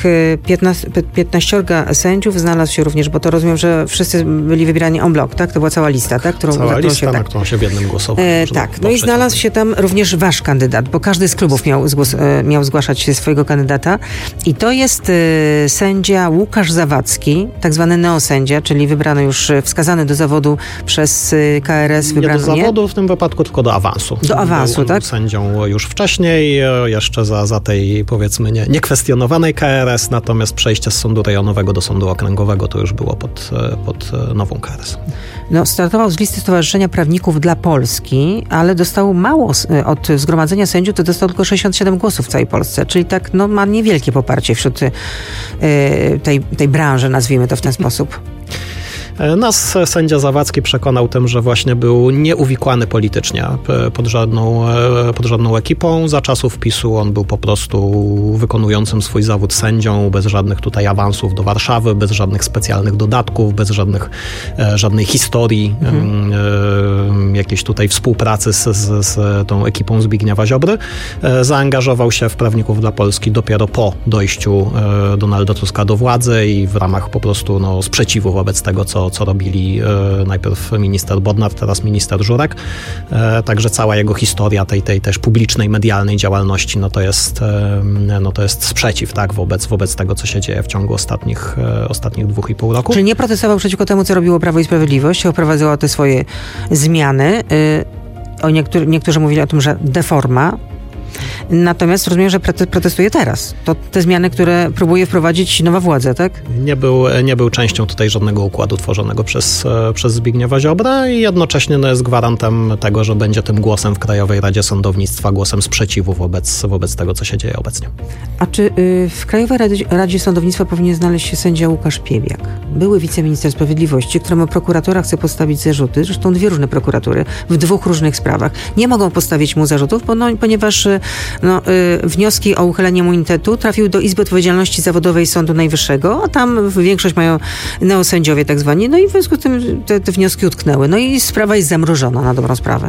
15 sędziów znalazł się również, bo to rozumiem, że wszyscy byli wybierani en bloc, tak? To była cała lista, tak?
Cała lista, na którą się w jednym głosował.
Tak, no i znalazł się tam również wasz kandydat, bo każdy z klubów miał zgłaszać swojego kandydata i to jest sędzia Łukasz Zawadzki, tak zwany neosędzia, czyli wybrany już, wskazany do zawodu przez KRS.
Nie do zawodu w tym wypadku, tylko do awansu.
Do awansu, tak?
Sędzią już wcześniej, jeszcze za tej, powiedzmy, niekwestionowanej KRS, natomiast przejście z sądu rejonowego do sądu okręgowego to już było pod nową KRS.
No, startował z listy Stowarzyszenia Prawników dla Polski, ale dostał mało od zgromadzenia sędziów, to dostał tylko 67 głosów w całej Polsce, czyli tak, no, ma niewielkie poparcie wśród tej branży, nazwijmy to w ten sposób.
Nas sędzia Zawadzki przekonał tym, że właśnie był nieuwikłany politycznie pod żadną ekipą. Za czasów PiS-u on był po prostu wykonującym swój zawód sędzią, bez żadnych tutaj awansów do Warszawy, bez żadnych specjalnych dodatków, bez żadnej historii jakiejś tutaj współpracy z tą ekipą Zbigniewa Ziobry. Zaangażował się w Prawników dla Polski dopiero po dojściu Donalda Tuska do władzy i w ramach po prostu sprzeciwu wobec tego, co robili najpierw minister Bodnar, teraz minister Żurek. Także cała jego historia tej też publicznej, medialnej działalności, to jest sprzeciw, tak, wobec tego, co się dzieje w ciągu ostatnich 2,5 roku.
Czyli nie protestował przeciwko temu, co robiło Prawo i Sprawiedliwość, wprowadziło te swoje zmiany. Niektórzy mówili o tym, że deforma. Natomiast rozumiem, że protestuje teraz. To te zmiany, które próbuje wprowadzić nowa władza, tak?
Nie był częścią tutaj żadnego układu tworzonego przez Zbigniewa Ziobrę i jednocześnie jest gwarantem tego, że będzie tym głosem w Krajowej Radzie Sądownictwa, głosem sprzeciwu wobec tego, co się dzieje obecnie.
A czy w Krajowej Radzie Sądownictwa powinien znaleźć się sędzia Łukasz Piebiak, były wiceminister sprawiedliwości, któremu prokuratura chce postawić zarzuty, zresztą 2 różne prokuratury, w 2 różnych sprawach. Nie mogą postawić mu zarzutów, ponieważ wnioski o uchylenie immunitetu trafiły do Izby Odpowiedzialności Zawodowej Sądu Najwyższego, a tam większość mają neosędziowie tak zwani, no i w związku z tym te wnioski utknęły. No i sprawa jest zamrożona na dobrą sprawę.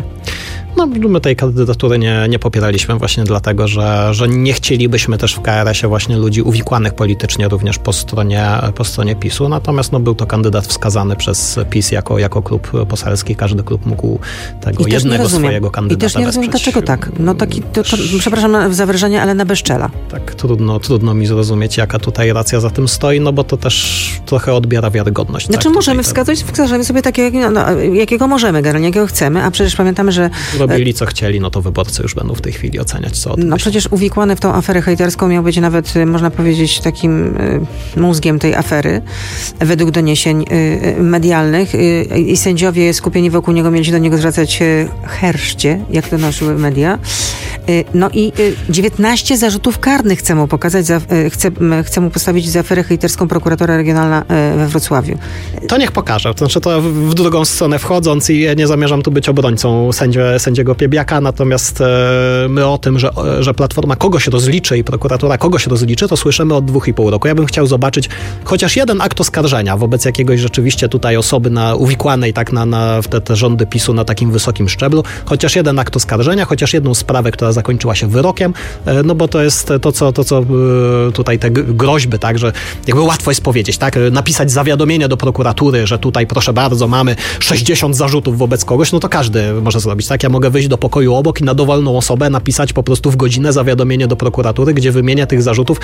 My tej kandydatury nie popieraliśmy właśnie dlatego, że nie chcielibyśmy też w KRS-ie właśnie ludzi uwikłanych politycznie również po stronie PiS-u. Natomiast był to kandydat wskazany przez PiS jako klub poselski. Każdy klub mógł tego jednego swojego kandydata
I też nie rozumiem, dlaczego tak. Przepraszam za wyrażenie, ale na bezczela.
Tak, trudno mi zrozumieć, jaka tutaj racja za tym stoi, bo to też trochę odbiera wiarygodność.
Znaczy możemy wskazać sobie takiego, jakiego możemy, generalnie jakiego chcemy, a przecież pamiętamy, że
robili co chcieli, to wyborcy już będą w tej chwili oceniać, co o tym myślą.
Przecież uwikłany w tą aferę hejterską miał być nawet, można powiedzieć, takim mózgiem tej afery, według doniesień medialnych i sędziowie skupieni wokół niego mieli się do niego zwracać herszcie, jak to donoszyły media. No i 19 zarzutów karnych chce mu pokazać, chce mu postawić za aferę hejterską prokuratora regionalna we Wrocławiu.
To niech pokaże. To znaczy to w drugą stronę wchodząc i ja nie zamierzam tu być obrońcą sędziego Piebiaka, natomiast my o tym, że Platforma kogoś rozliczy i prokuratura kogoś rozliczy, to słyszymy od 2,5 roku. Ja bym chciał zobaczyć chociaż jeden akt oskarżenia wobec jakiegoś rzeczywiście tutaj osoby uwikłanej tak w te rządy PiS-u na takim wysokim szczeblu, chociaż jeden akt oskarżenia, chociaż jedną sprawę, która zakończyła się wyrokiem, bo to jest to, co tutaj te groźby, tak, że jakby łatwo jest powiedzieć, tak, napisać zawiadomienie do prokuratury, że tutaj proszę bardzo, mamy 60 zarzutów wobec kogoś, to każdy może zrobić, tak, ja mogę wyjść do pokoju obok i na dowolną osobę napisać po prostu w godzinę zawiadomienie do prokuratury, gdzie wymienię tych zarzutów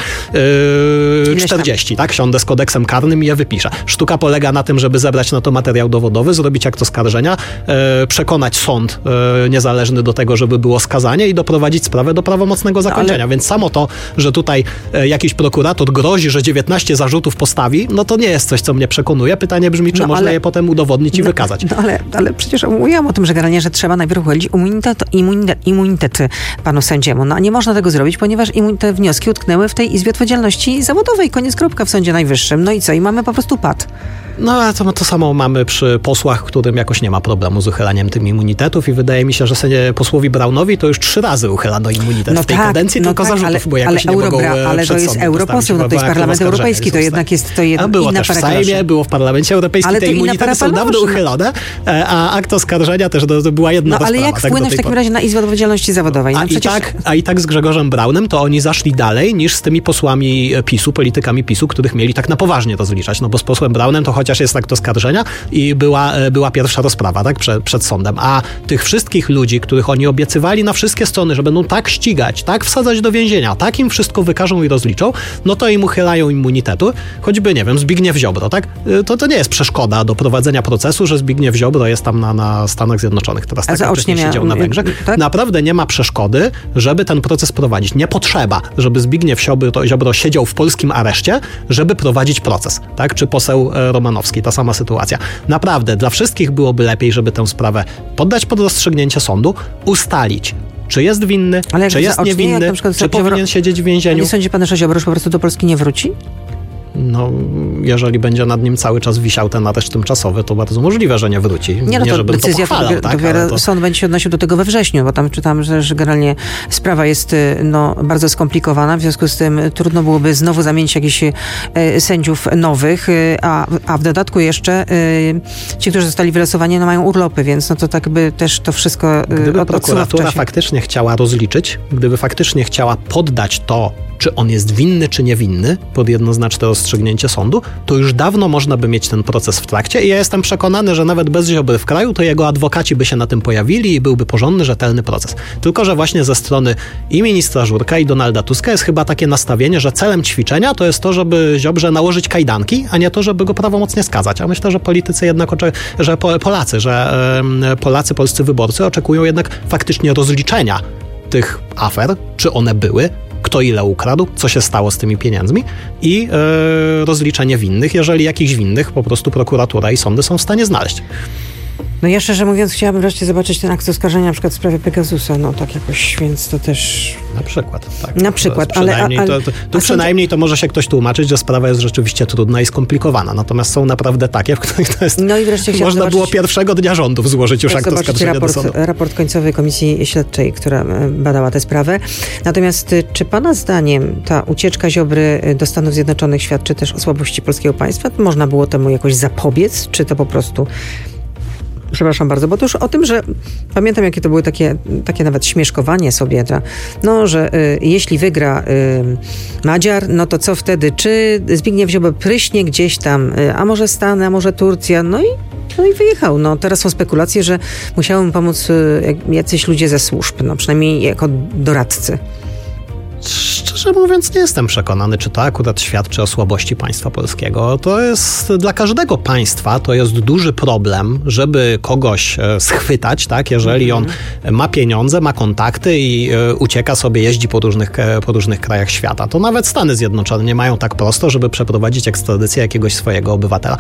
40, tak, siądę z kodeksem karnym i je wypiszę. Sztuka polega na tym, żeby zebrać na to materiał dowodowy, zrobić akt oskarżenia, przekonać sąd niezależny do tego, żeby było skazanie i doprowadzić sprawę do prawomocnego zakończenia. Więc samo to, że tutaj jakiś prokurator grozi, że 19 zarzutów postawi, to nie jest coś, co mnie przekonuje. Pytanie brzmi, czy można je potem udowodnić i wykazać.
Ale przecież mówiłam o tym, że generalnie, że trzeba najpierw uchylić immunitet panu sędziemu. A nie można tego zrobić, ponieważ te wnioski utknęły w tej Izbie Odpowiedzialności Zawodowej. Koniec, kropka w Sądzie Najwyższym. No i co? I mamy po prostu pad.
No a to samo mamy przy posłach, którym jakoś nie ma problemu z uchylaniem tym immunitetów i wydaje mi się, że posłowi Braunowi to już 3 razy uchylano immunitet w tej kadencji, tylko zarzutów, bo jakoś nie mogą
ale to jest europoseł, to jest Parlament Europejski, to jednak jest to inna
było też w Sejmie, było w Parlamencie Europejskim, te immunitety są dawno uchylone, a akt oskarżenia też była jedna rozprawa.
Ale jak wpłynąć w takim razie na Izbę Odpowiedzialności Zawodowej?
I tak z Grzegorzem Braunem to oni zaszli dalej niż z tymi posłami PiS-u, politykami PiS-u, których mieli tak na poważnie rozliczać, no bo z posłem Braunem to chociaż jest akt oskarżenia i była pierwsza rozprawa, tak, przed sądem, a tych wszystkich ludzi, których oni obiecywali na wszystkie strony, że będą tak ścigać, tak wsadzać do więzienia, tak im wszystko wykażą i rozliczą, no to im uchylają immunitetu, choćby, nie wiem, Zbigniew Ziobro, tak? To nie jest przeszkoda do prowadzenia procesu, że Zbigniew Ziobro jest tam na Stanach Zjednoczonych, teraz tak wcześniej siedział na Węgrzech. Tak? Naprawdę nie ma przeszkody, żeby ten proces prowadzić. Nie potrzeba, żeby Zbigniew Ziobro siedział w polskim areszcie, żeby prowadzić proces, tak? Czy poseł Romanowski, ta sama sytuacja. Naprawdę, dla wszystkich byłoby lepiej, żeby tę sprawę poddać pod rozstrzygnięcie sądu, ustalić, czy jest winny, czy jest niewinny, czy powinien siedzieć w więzieniu.
Nie sądzi pan, że Ziobro już po prostu do Polski nie wróci?
No, jeżeli będzie nad nim cały czas wisiał ten areszt tymczasowy, to bardzo możliwe, że nie wróci.
Nie, no to decyzja, sąd będzie się odnosił do tego we wrześniu, bo tam czytam, że generalnie sprawa jest bardzo skomplikowana, w związku z tym trudno byłoby znowu zamienić jakichś sędziów nowych, a w dodatku jeszcze ci, którzy zostali wylosowani, mają urlopy, więc to tak by też to wszystko
Gdyby prokuratura faktycznie chciała rozliczyć, gdyby faktycznie chciała poddać to, czy on jest winny, czy niewinny, pod jednoznaczne rozstrzygnięcie sądu, to już dawno można by mieć ten proces w trakcie i ja jestem przekonany, że nawet bez Ziobry w kraju, to jego adwokaci by się na tym pojawili i byłby porządny, rzetelny proces. Tylko że właśnie ze strony i ministra Żurka, i Donalda Tuska jest chyba takie nastawienie, że celem ćwiczenia to jest to, żeby Ziobrze nałożyć kajdanki, a nie to, żeby go prawomocnie skazać. A myślę, że politycy jednak Polacy, polscy wyborcy oczekują jednak faktycznie rozliczenia tych afer, czy one były, kto ile ukradł, co się stało z tymi pieniędzmi i rozliczenie winnych, jeżeli jakichś winnych po prostu prokuratura i sądy są w stanie znaleźć.
No ja szczerze mówiąc chciałabym wreszcie zobaczyć ten akt oskarżenia na przykład w sprawie Pegasusa, tak jakoś, więc to też...
Na przykład, tak.
Na przykład,
przynajmniej to może się ktoś tłumaczyć, że sprawa jest rzeczywiście trudna i skomplikowana, natomiast są naprawdę takie, w których to jest...
No i wreszcie
można było pierwszego dnia rządów złożyć już akt oskarżenia do sądu.
Raport końcowy Komisji Śledczej, która badała tę sprawę. Natomiast czy pana zdaniem ta ucieczka Ziobry do Stanów Zjednoczonych świadczy też o słabości polskiego państwa? Można było temu jakoś zapobiec, czy to po prostu... Przepraszam bardzo, bo to już o tym, że pamiętam, jakie to były takie nawet śmieszkowanie sobie, że jeśli wygra Madziar, no to co wtedy? Czy Zbigniew Ziobro pryśnie gdzieś tam, a może Stany, a może Turcja? No i wyjechał. Teraz są spekulacje, że musiały mu pomóc jacyś ludzie ze służb, przynajmniej jako doradcy.
Szczerze mówiąc, nie jestem przekonany, czy to akurat świadczy o słabości państwa polskiego. To jest dla każdego państwa, to jest duży problem, żeby kogoś schwytać, tak? Jeżeli on ma pieniądze, ma kontakty i ucieka sobie, jeździ po różnych krajach świata. To nawet Stany Zjednoczone nie mają tak prosto, żeby przeprowadzić ekstradycję jakiegoś swojego obywatela.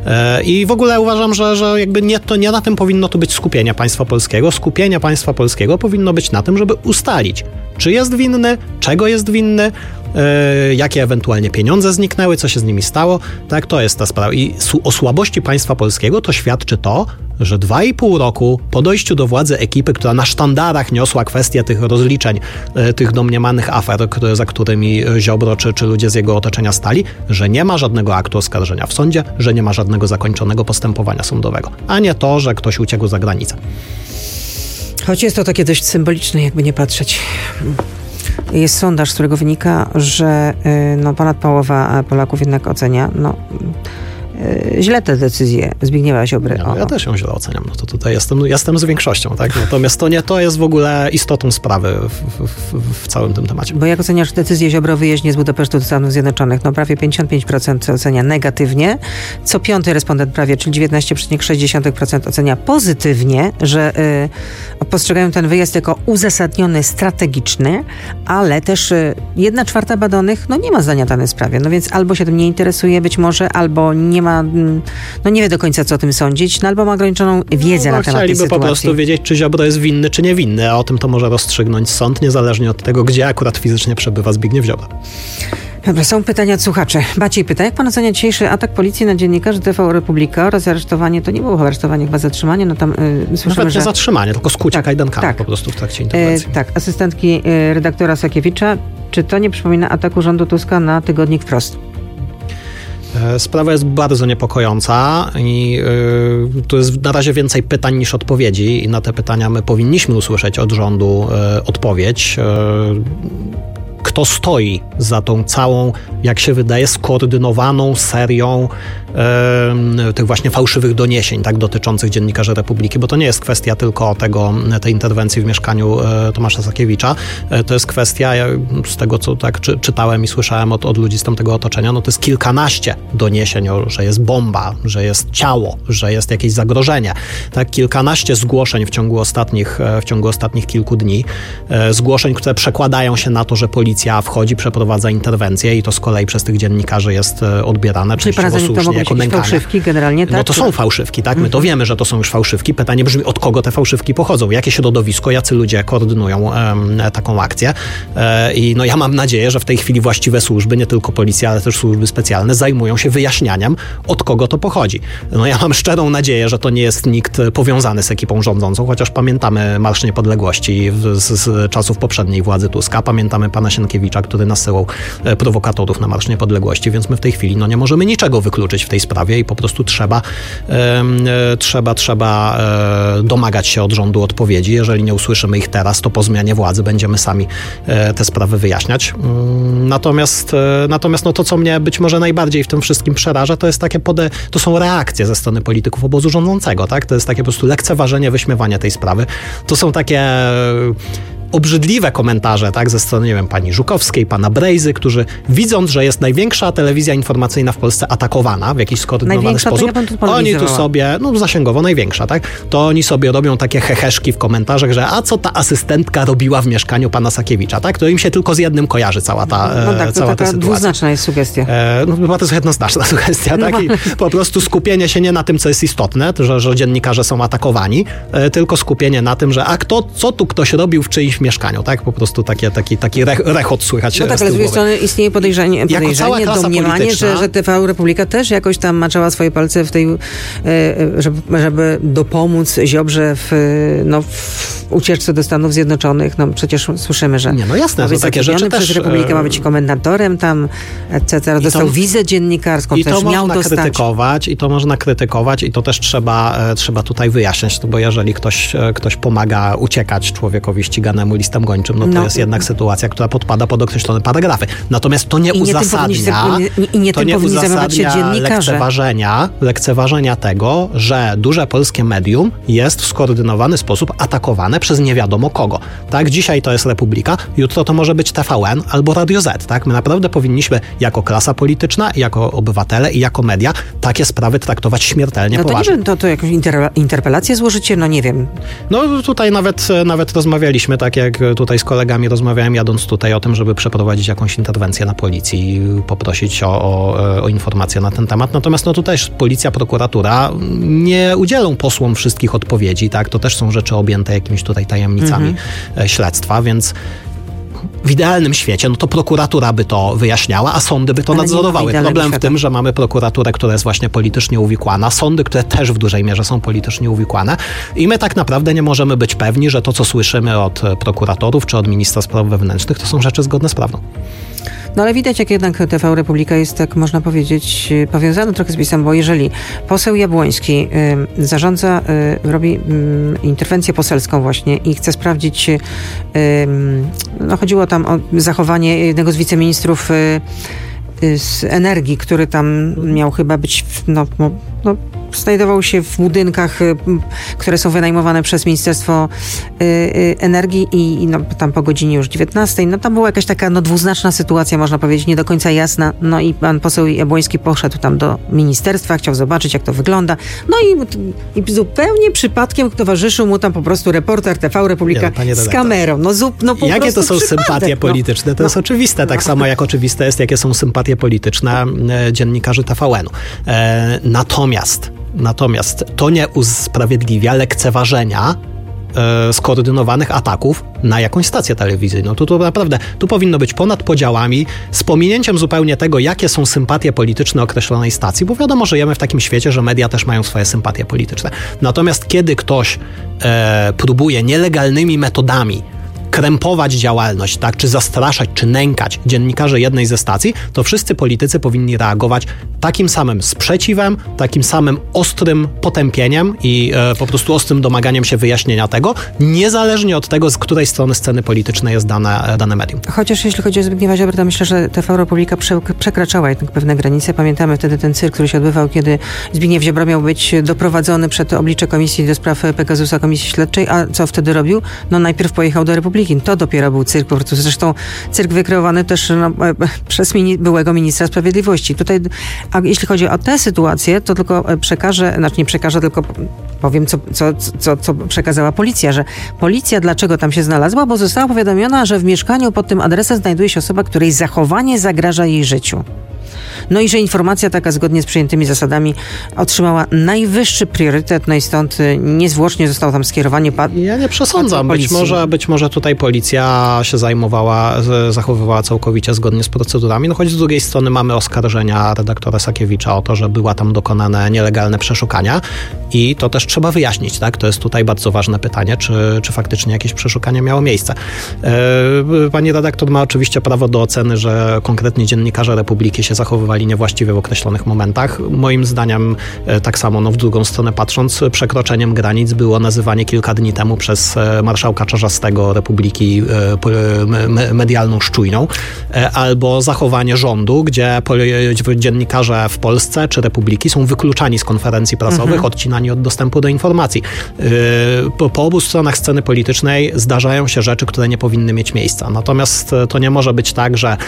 I w ogóle uważam, że jakby nie na tym powinno tu być skupienie państwa polskiego. Skupienie państwa polskiego powinno być na tym, żeby ustalić, czy jest winny, czego jest winny, jakie ewentualnie pieniądze zniknęły, co się z nimi stało. Tak, to jest ta sprawa. I o słabości państwa polskiego to świadczy to, że 2,5 roku po dojściu do władzy ekipy, która na sztandarach niosła kwestię tych rozliczeń, tych domniemanych afer, za którymi Ziobro czy ludzie z jego otoczenia stali, że nie ma żadnego aktu oskarżenia w sądzie, że nie ma żadnego zakończonego postępowania sądowego. A nie to, że ktoś uciekł za granicę.
Choć jest to takie dość symboliczne, jakby nie patrzeć. Jest sondaż, z którego wynika, że ponad połowa Polaków jednak ocenia źle te decyzje Zbigniewa Ziobry.
Ja też ją źle oceniam. To tutaj jestem z większością, tak? Natomiast to jest w ogóle istotą sprawy w całym tym temacie.
Bo jak oceniasz decyzję Ziobro o wyjeździe z Budapesztu do Stanów Zjednoczonych? Prawie 55% ocenia negatywnie. Co piąty respondent prawie, czyli 19,6% ocenia pozytywnie, że postrzegają ten wyjazd jako uzasadniony, strategiczny, ale też 1/4 badanych nie ma zdania w danej sprawie. Więc albo się tym nie interesuje być może, albo nie ma, nie wie do końca, co o tym sądzić, albo ma ograniczoną wiedzę na temat tej sytuacji.
Chcieliby po prostu wiedzieć, czy Ziobro jest winny, czy niewinny, a o tym to może rozstrzygnąć sąd, niezależnie od tego, gdzie akurat fizycznie przebywa Zbigniew Ziobro.
Dobra, są pytania od słuchaczy. Maciej pyta, jak pan ocenia dzisiejszy atak policji na dziennikarzy TV Republika oraz aresztowanie, to nie było aresztowanie, chyba zatrzymanie, no tam słyszymy,
nawet nie
że...
zatrzymanie, tylko skucie kajdankami po prostu w trakcie interwencji.
Tak, asystentki redaktora Sakiewicza. Czy to nie przypomina ataku rządu Tuska na tygodnik Wprost?
Sprawa jest bardzo niepokojąca i tu jest na razie więcej pytań niż odpowiedzi i na te pytania my powinniśmy usłyszeć od rządu odpowiedź. Kto stoi za tą całą, jak się wydaje, skoordynowaną serią tych właśnie fałszywych doniesień, tak, dotyczących dziennikarzy Republiki, bo to nie jest kwestia tylko tej interwencji w mieszkaniu Tomasza Sakiewicza, to jest kwestia, z tego co tak czytałem i słyszałem od ludzi z tamtego otoczenia, no to jest kilkanaście doniesień, że jest bomba, że jest ciało, że jest jakieś zagrożenie, tak, kilkanaście zgłoszeń w ciągu ostatnich kilku dni, zgłoszeń, które przekładają się na to, że policja wchodzi, przeprowadza interwencję i to z kolei przez tych dziennikarzy jest odbierane częściowo słusznie jako nękanie.
Fałszywki generalnie, tak?
No to są fałszywki, tak? My to wiemy, że to są już fałszywki. Pytanie brzmi, od kogo te fałszywki pochodzą? Jakie środowisko, jacy ludzie koordynują taką akcję? I no ja mam nadzieję, że w tej chwili właściwe służby, nie tylko policja, ale też służby specjalne, zajmują się wyjaśnianiem, od kogo to pochodzi. No ja mam szczerą nadzieję, że to nie jest nikt powiązany z ekipą rządzącą, chociaż pamiętamy Marsz Niepodległości z czasów poprzedniej władzy Tuska, pamiętamy pana Sienkiewicza, który nasyłał prowokatorów na Marsz Niepodległości, więc my w tej chwili nie możemy niczego wykluczyć w tej sprawie i po prostu trzeba domagać się od rządu odpowiedzi. Jeżeli nie usłyszymy ich teraz, to po zmianie władzy będziemy sami te sprawy wyjaśniać. Natomiast no to, co mnie być może najbardziej w tym wszystkim przeraża, to jest to są reakcje ze strony polityków obozu rządzącego, tak? To jest takie po prostu lekceważenie, wyśmiewanie tej sprawy. To są takie obrzydliwe komentarze, tak, ze strony, nie wiem, pani Żukowskiej, pana Brejzy, którzy widząc, że jest największa telewizja informacyjna w Polsce atakowana w jakiś skoordynowany sposób, oni tu sobie, zasięgowo największa, tak, to oni sobie robią takie heheszki w komentarzach, że a co ta asystentka robiła w mieszkaniu pana Sakiewicza, tak, to im się tylko z jednym kojarzy cała ta sytuacja.
Dwuznaczna jest sugestia.
Chyba to jest jednoznaczna sugestia, tak, i po prostu skupienie się nie na tym, co jest istotne, że dziennikarze są atakowani, tylko skupienie na tym, że co tu ktoś robił w czyimś mieszkaniu, tak? Po prostu taki rechot słychać.
No tak, ale z drugiej strony istnieje podejrzenie, domniemanie, że TV Republika też jakoś tam maczała swoje palce w tej, żeby dopomóc Ziobrze w ucieczce do Stanów Zjednoczonych. No przecież słyszymy, że
jasne,
ma być
takie rzeczy
przez
też
Republikę, ma być komentatorem tam, etc. Dostał wizę dziennikarską, też miał dostać.
I to można krytykować i to też trzeba tutaj wyjaśniać, bo jeżeli ktoś pomaga uciekać człowiekowi ściganemu listem gończym, to jest jednak sytuacja, która podpada pod określone paragrafy. Natomiast to nie uzasadnia lekceważenia tego, że duże polskie medium jest w skoordynowany sposób atakowane przez nie wiadomo kogo. Tak, dzisiaj to jest Republika, jutro to może być TVN albo Radio Z. Tak? My naprawdę powinniśmy jako klasa polityczna, jako obywatele i jako media takie sprawy traktować śmiertelnie poważnie.
To jakąś interpelację złożycie? No nie wiem.
No tutaj nawet rozmawialiśmy, tak jak tutaj z kolegami rozmawiałem, jadąc tutaj o tym, żeby przeprowadzić jakąś interwencję na policji i poprosić o informacje na ten temat. Natomiast tutaj policja, prokuratura nie udzielą posłom wszystkich odpowiedzi, tak? To też są rzeczy objęte jakimiś tutaj tajemnicami śledztwa, więc w idealnym świecie, to prokuratura by to wyjaśniała, a sądy by to nadzorowały. Problem w tym, że mamy prokuraturę, która jest właśnie politycznie uwikłana, sądy, które też w dużej mierze są politycznie uwikłane i my tak naprawdę nie możemy być pewni, że to, co słyszymy od prokuratorów czy od ministra spraw wewnętrznych, to są rzeczy zgodne z prawdą.
No ale widać, jak jednak TV Republika jest, tak można powiedzieć, powiązana trochę z PiS-em, bo jeżeli poseł Jabłoński robi interwencję poselską właśnie i chce sprawdzić, chodziło tam o zachowanie jednego z wiceministrów z energii, który tam miał chyba być, znajdował się w budynkach, które są wynajmowane przez Ministerstwo Energii i tam po godzinie już 19. Tam była jakaś taka dwuznaczna sytuacja, można powiedzieć, nie do końca jasna. I pan poseł Jabłoński poszedł tam do ministerstwa, chciał zobaczyć, jak to wygląda. I zupełnie przypadkiem towarzyszył mu tam po prostu reporter TV Republika z kamerą.
Jakie to są sympatie polityczne? To jest oczywiste. Tak samo jak oczywiste jest, jakie są sympatie polityczne dziennikarzy TVN-u. Natomiast to nie usprawiedliwia lekceważenia skoordynowanych ataków na jakąś stację telewizyjną. To naprawdę, tu powinno być ponad podziałami, z pominięciem zupełnie tego, jakie są sympatie polityczne określonej stacji, bo wiadomo, że żyjemy w takim świecie, że media też mają swoje sympatie polityczne. Natomiast kiedy ktoś próbuje nielegalnymi metodami krępować działalność, tak, czy zastraszać, czy nękać dziennikarzy jednej ze stacji, to wszyscy politycy powinni reagować takim samym sprzeciwem, takim samym ostrym potępieniem i po prostu ostrym domaganiem się wyjaśnienia tego, niezależnie od tego, z której strony sceny politycznej jest dane medium.
Chociaż jeśli chodzi o Zbigniewa Ziobrę, to myślę, że TV Republika przekraczała jednak pewne granice. Pamiętamy wtedy ten cyrk, który się odbywał, kiedy Zbigniew Ziobro miał być doprowadzony przed oblicze Komisji do Spraw Pegasusa, Komisji Śledczej, a co wtedy robił? No najpierw pojechał do Republiki. To dopiero był cyrk po prostu. Zresztą cyrk wykreowany też przez byłego ministra sprawiedliwości. Tutaj, a jeśli chodzi o tę sytuację, to tylko tylko powiem, co przekazała policja, że policja dlaczego tam się znalazła, bo została powiadomiona, że w mieszkaniu pod tym adresem znajduje się osoba, której zachowanie zagraża jej życiu. No i że informacja taka zgodnie z przyjętymi zasadami otrzymała najwyższy priorytet, no i stąd niezwłocznie został tam skierowany.
Ja nie przesądzam. Być może tutaj policja się zachowywała całkowicie zgodnie z procedurami, no choć z drugiej strony mamy oskarżenia redaktora Sakiewicza o to, że była tam dokonane nielegalne przeszukania i to też trzeba wyjaśnić, tak? To jest tutaj bardzo ważne pytanie, czy faktycznie jakieś przeszukanie miało miejsce. Pani redaktor ma oczywiście prawo do oceny, że konkretnie dziennikarze Republiki się zachowywali niewłaściwie w określonych momentach. Moim zdaniem tak samo, w drugą stronę patrząc, przekroczeniem granic było nazywanie kilka dni temu przez marszałka Czarzastego Republiki medialną szczujnią, albo zachowanie rządu, gdzie dziennikarze w Polsce czy Republiki są wykluczani z konferencji prasowych, odcinani od dostępu do informacji. Po obu stronach sceny politycznej zdarzają się rzeczy, które nie powinny mieć miejsca. Natomiast to nie może być tak, że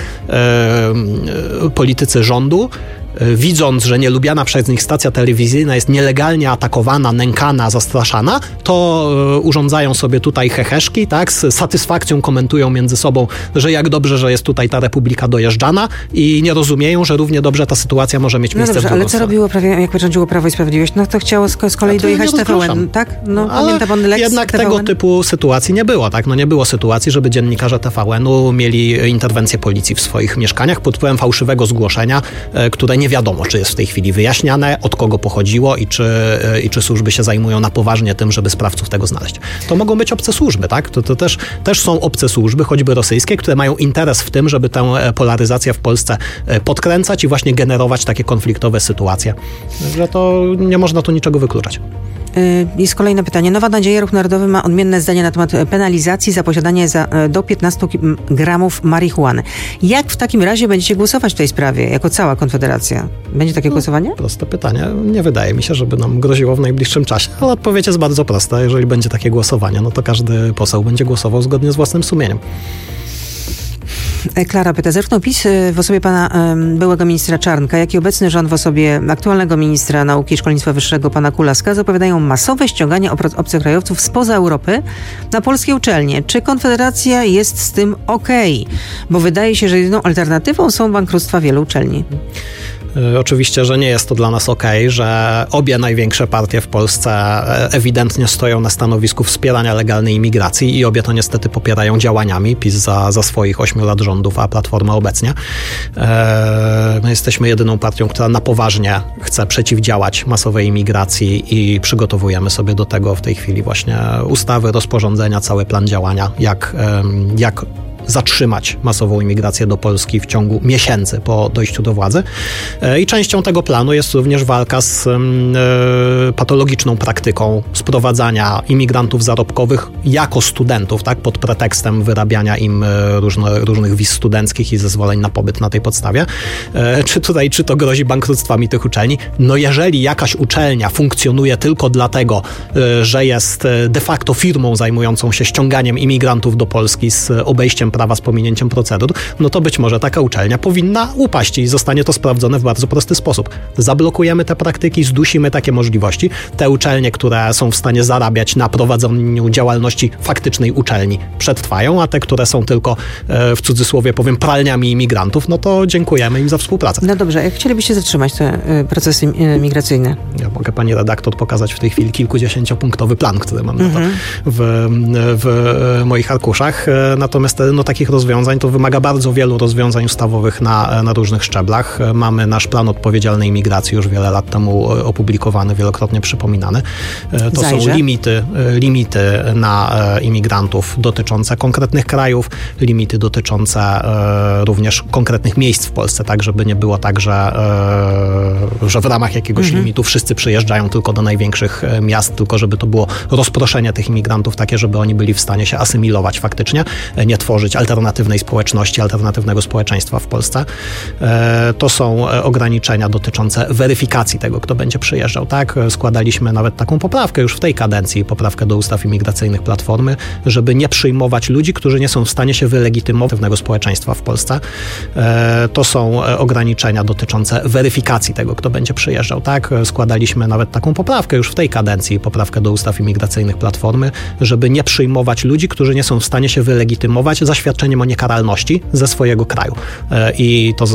politycy rządu, widząc, że nielubiana przez nich stacja telewizyjna jest nielegalnie atakowana, nękana, zastraszana, to urządzają sobie tutaj heheszki, tak? Z satysfakcją komentują między sobą, że jak dobrze, że jest tutaj ta Republika dojeżdżana i nie rozumieją, że równie dobrze ta sytuacja może mieć miejsce w drugą
ale co robiło jak rządziło Prawo i Sprawiedliwość? No to chciało z kolei dojechać TVN, tak? No,
ale jednak tego typu sytuacji nie było, tak? No nie było sytuacji, żeby dziennikarze TVN-u mieli interwencję policji w swoich mieszkaniach pod wpływem fałszywego zgłoszenia, które nie wiadomo, czy jest w tej chwili wyjaśniane, od kogo pochodziło i czy służby się zajmują na poważnie tym, żeby sprawców tego znaleźć. To mogą być obce służby, tak? To też są obce służby, choćby rosyjskie, które mają interes w tym, żeby tę polaryzację w Polsce podkręcać i właśnie generować takie konfliktowe sytuacje. Że to nie można tu niczego wykluczać.
Jest kolejne pytanie. Nowa Nadzieja, Ruch Narodowy ma odmienne zdanie na temat penalizacji za posiadanie do 15 gramów marihuany. Jak w takim razie będziecie głosować w tej sprawie, jako cała Konfederacja? Będzie takie głosowanie?
Proste pytanie. Nie wydaje mi się, żeby nam groziło w najbliższym czasie. Ale odpowiedź jest bardzo prosta. Jeżeli będzie takie głosowanie, no to każdy poseł będzie głosował zgodnie z własnym sumieniem.
Klara pyta, zarówno PiS w osobie pana byłego ministra Czarnka, jak i obecny rząd w osobie aktualnego ministra nauki i szkolnictwa wyższego pana Kulaska zapowiadają masowe ściąganie obcokrajowców spoza Europy na polskie uczelnie. Czy Konfederacja jest z tym okej? Bo wydaje się, że jedyną alternatywą są bankructwa wielu uczelni.
Oczywiście, że nie jest to dla nas okej, że obie największe partie w Polsce ewidentnie stoją na stanowisku wspierania legalnej imigracji i obie to niestety popierają działaniami. PiS za swoich 8 lat rządów, a Platforma obecnie. My jesteśmy jedyną partią, która na poważnie chce przeciwdziałać masowej imigracji i przygotowujemy sobie do tego w tej chwili właśnie ustawy, rozporządzenia, cały plan działania, jak zatrzymać masową imigrację do Polski w ciągu miesięcy po dojściu do władzy. I częścią tego planu jest również walka z patologiczną praktyką sprowadzania imigrantów zarobkowych jako studentów, tak, pod pretekstem wyrabiania im różnych wiz studenckich i zezwoleń na pobyt na tej podstawie. Czy to grozi bankructwami tych uczelni? No jeżeli jakaś uczelnia funkcjonuje tylko dlatego, że jest de facto firmą zajmującą się ściąganiem imigrantów do Polski z obejściem stosowaniem prawa, z pominięciem procedur, no to być może taka uczelnia powinna upaść i zostanie to sprawdzone w bardzo prosty sposób. Zablokujemy te praktyki, zdusimy takie możliwości. Te uczelnie, które są w stanie zarabiać na prowadzeniu działalności faktycznej uczelni, przetrwają, a te, które są tylko, w cudzysłowie powiem, pralniami imigrantów, no to dziękujemy im za współpracę.
No dobrze, jak chcielibyście zatrzymać te procesy migracyjne?
Ja mogę pani redaktor pokazać w tej chwili kilkudziesięciopunktowy plan, który mam na to w moich arkuszach. Natomiast takich rozwiązań to wymaga bardzo wielu rozwiązań ustawowych na różnych szczeblach. Mamy nasz plan odpowiedzialnej imigracji już wiele lat temu opublikowany, wielokrotnie przypominany. To są limity na imigrantów dotyczące konkretnych krajów, limity dotyczące również konkretnych miejsc w Polsce, tak żeby nie było tak, że w ramach jakiegoś limitu wszyscy przyjeżdżają tylko do największych miast, tylko żeby to było rozproszenie tych imigrantów takie, żeby oni byli w stanie się asymilować faktycznie, nie tworzyć alternatywnej społeczności, alternatywnego społeczeństwa w Polsce. To są ograniczenia dotyczące weryfikacji tego, kto będzie przyjeżdżał. Tak? Składaliśmy nawet taką poprawkę już w tej kadencji, poprawkę do ustaw imigracyjnych Platformy, żeby nie przyjmować ludzi, którzy nie są w stanie się wylegitymować pewnego społeczeństwa w Polsce. To są ograniczenia dotyczące weryfikacji tego, kto będzie przyjeżdżał. Tak? Składaliśmy nawet taką poprawkę już w tej kadencji, poprawkę do ustaw imigracyjnych Platformy, żeby nie przyjmować ludzi, którzy nie są w stanie się wylegitymować zaświadczeniem o niekaralności ze swojego kraju. I to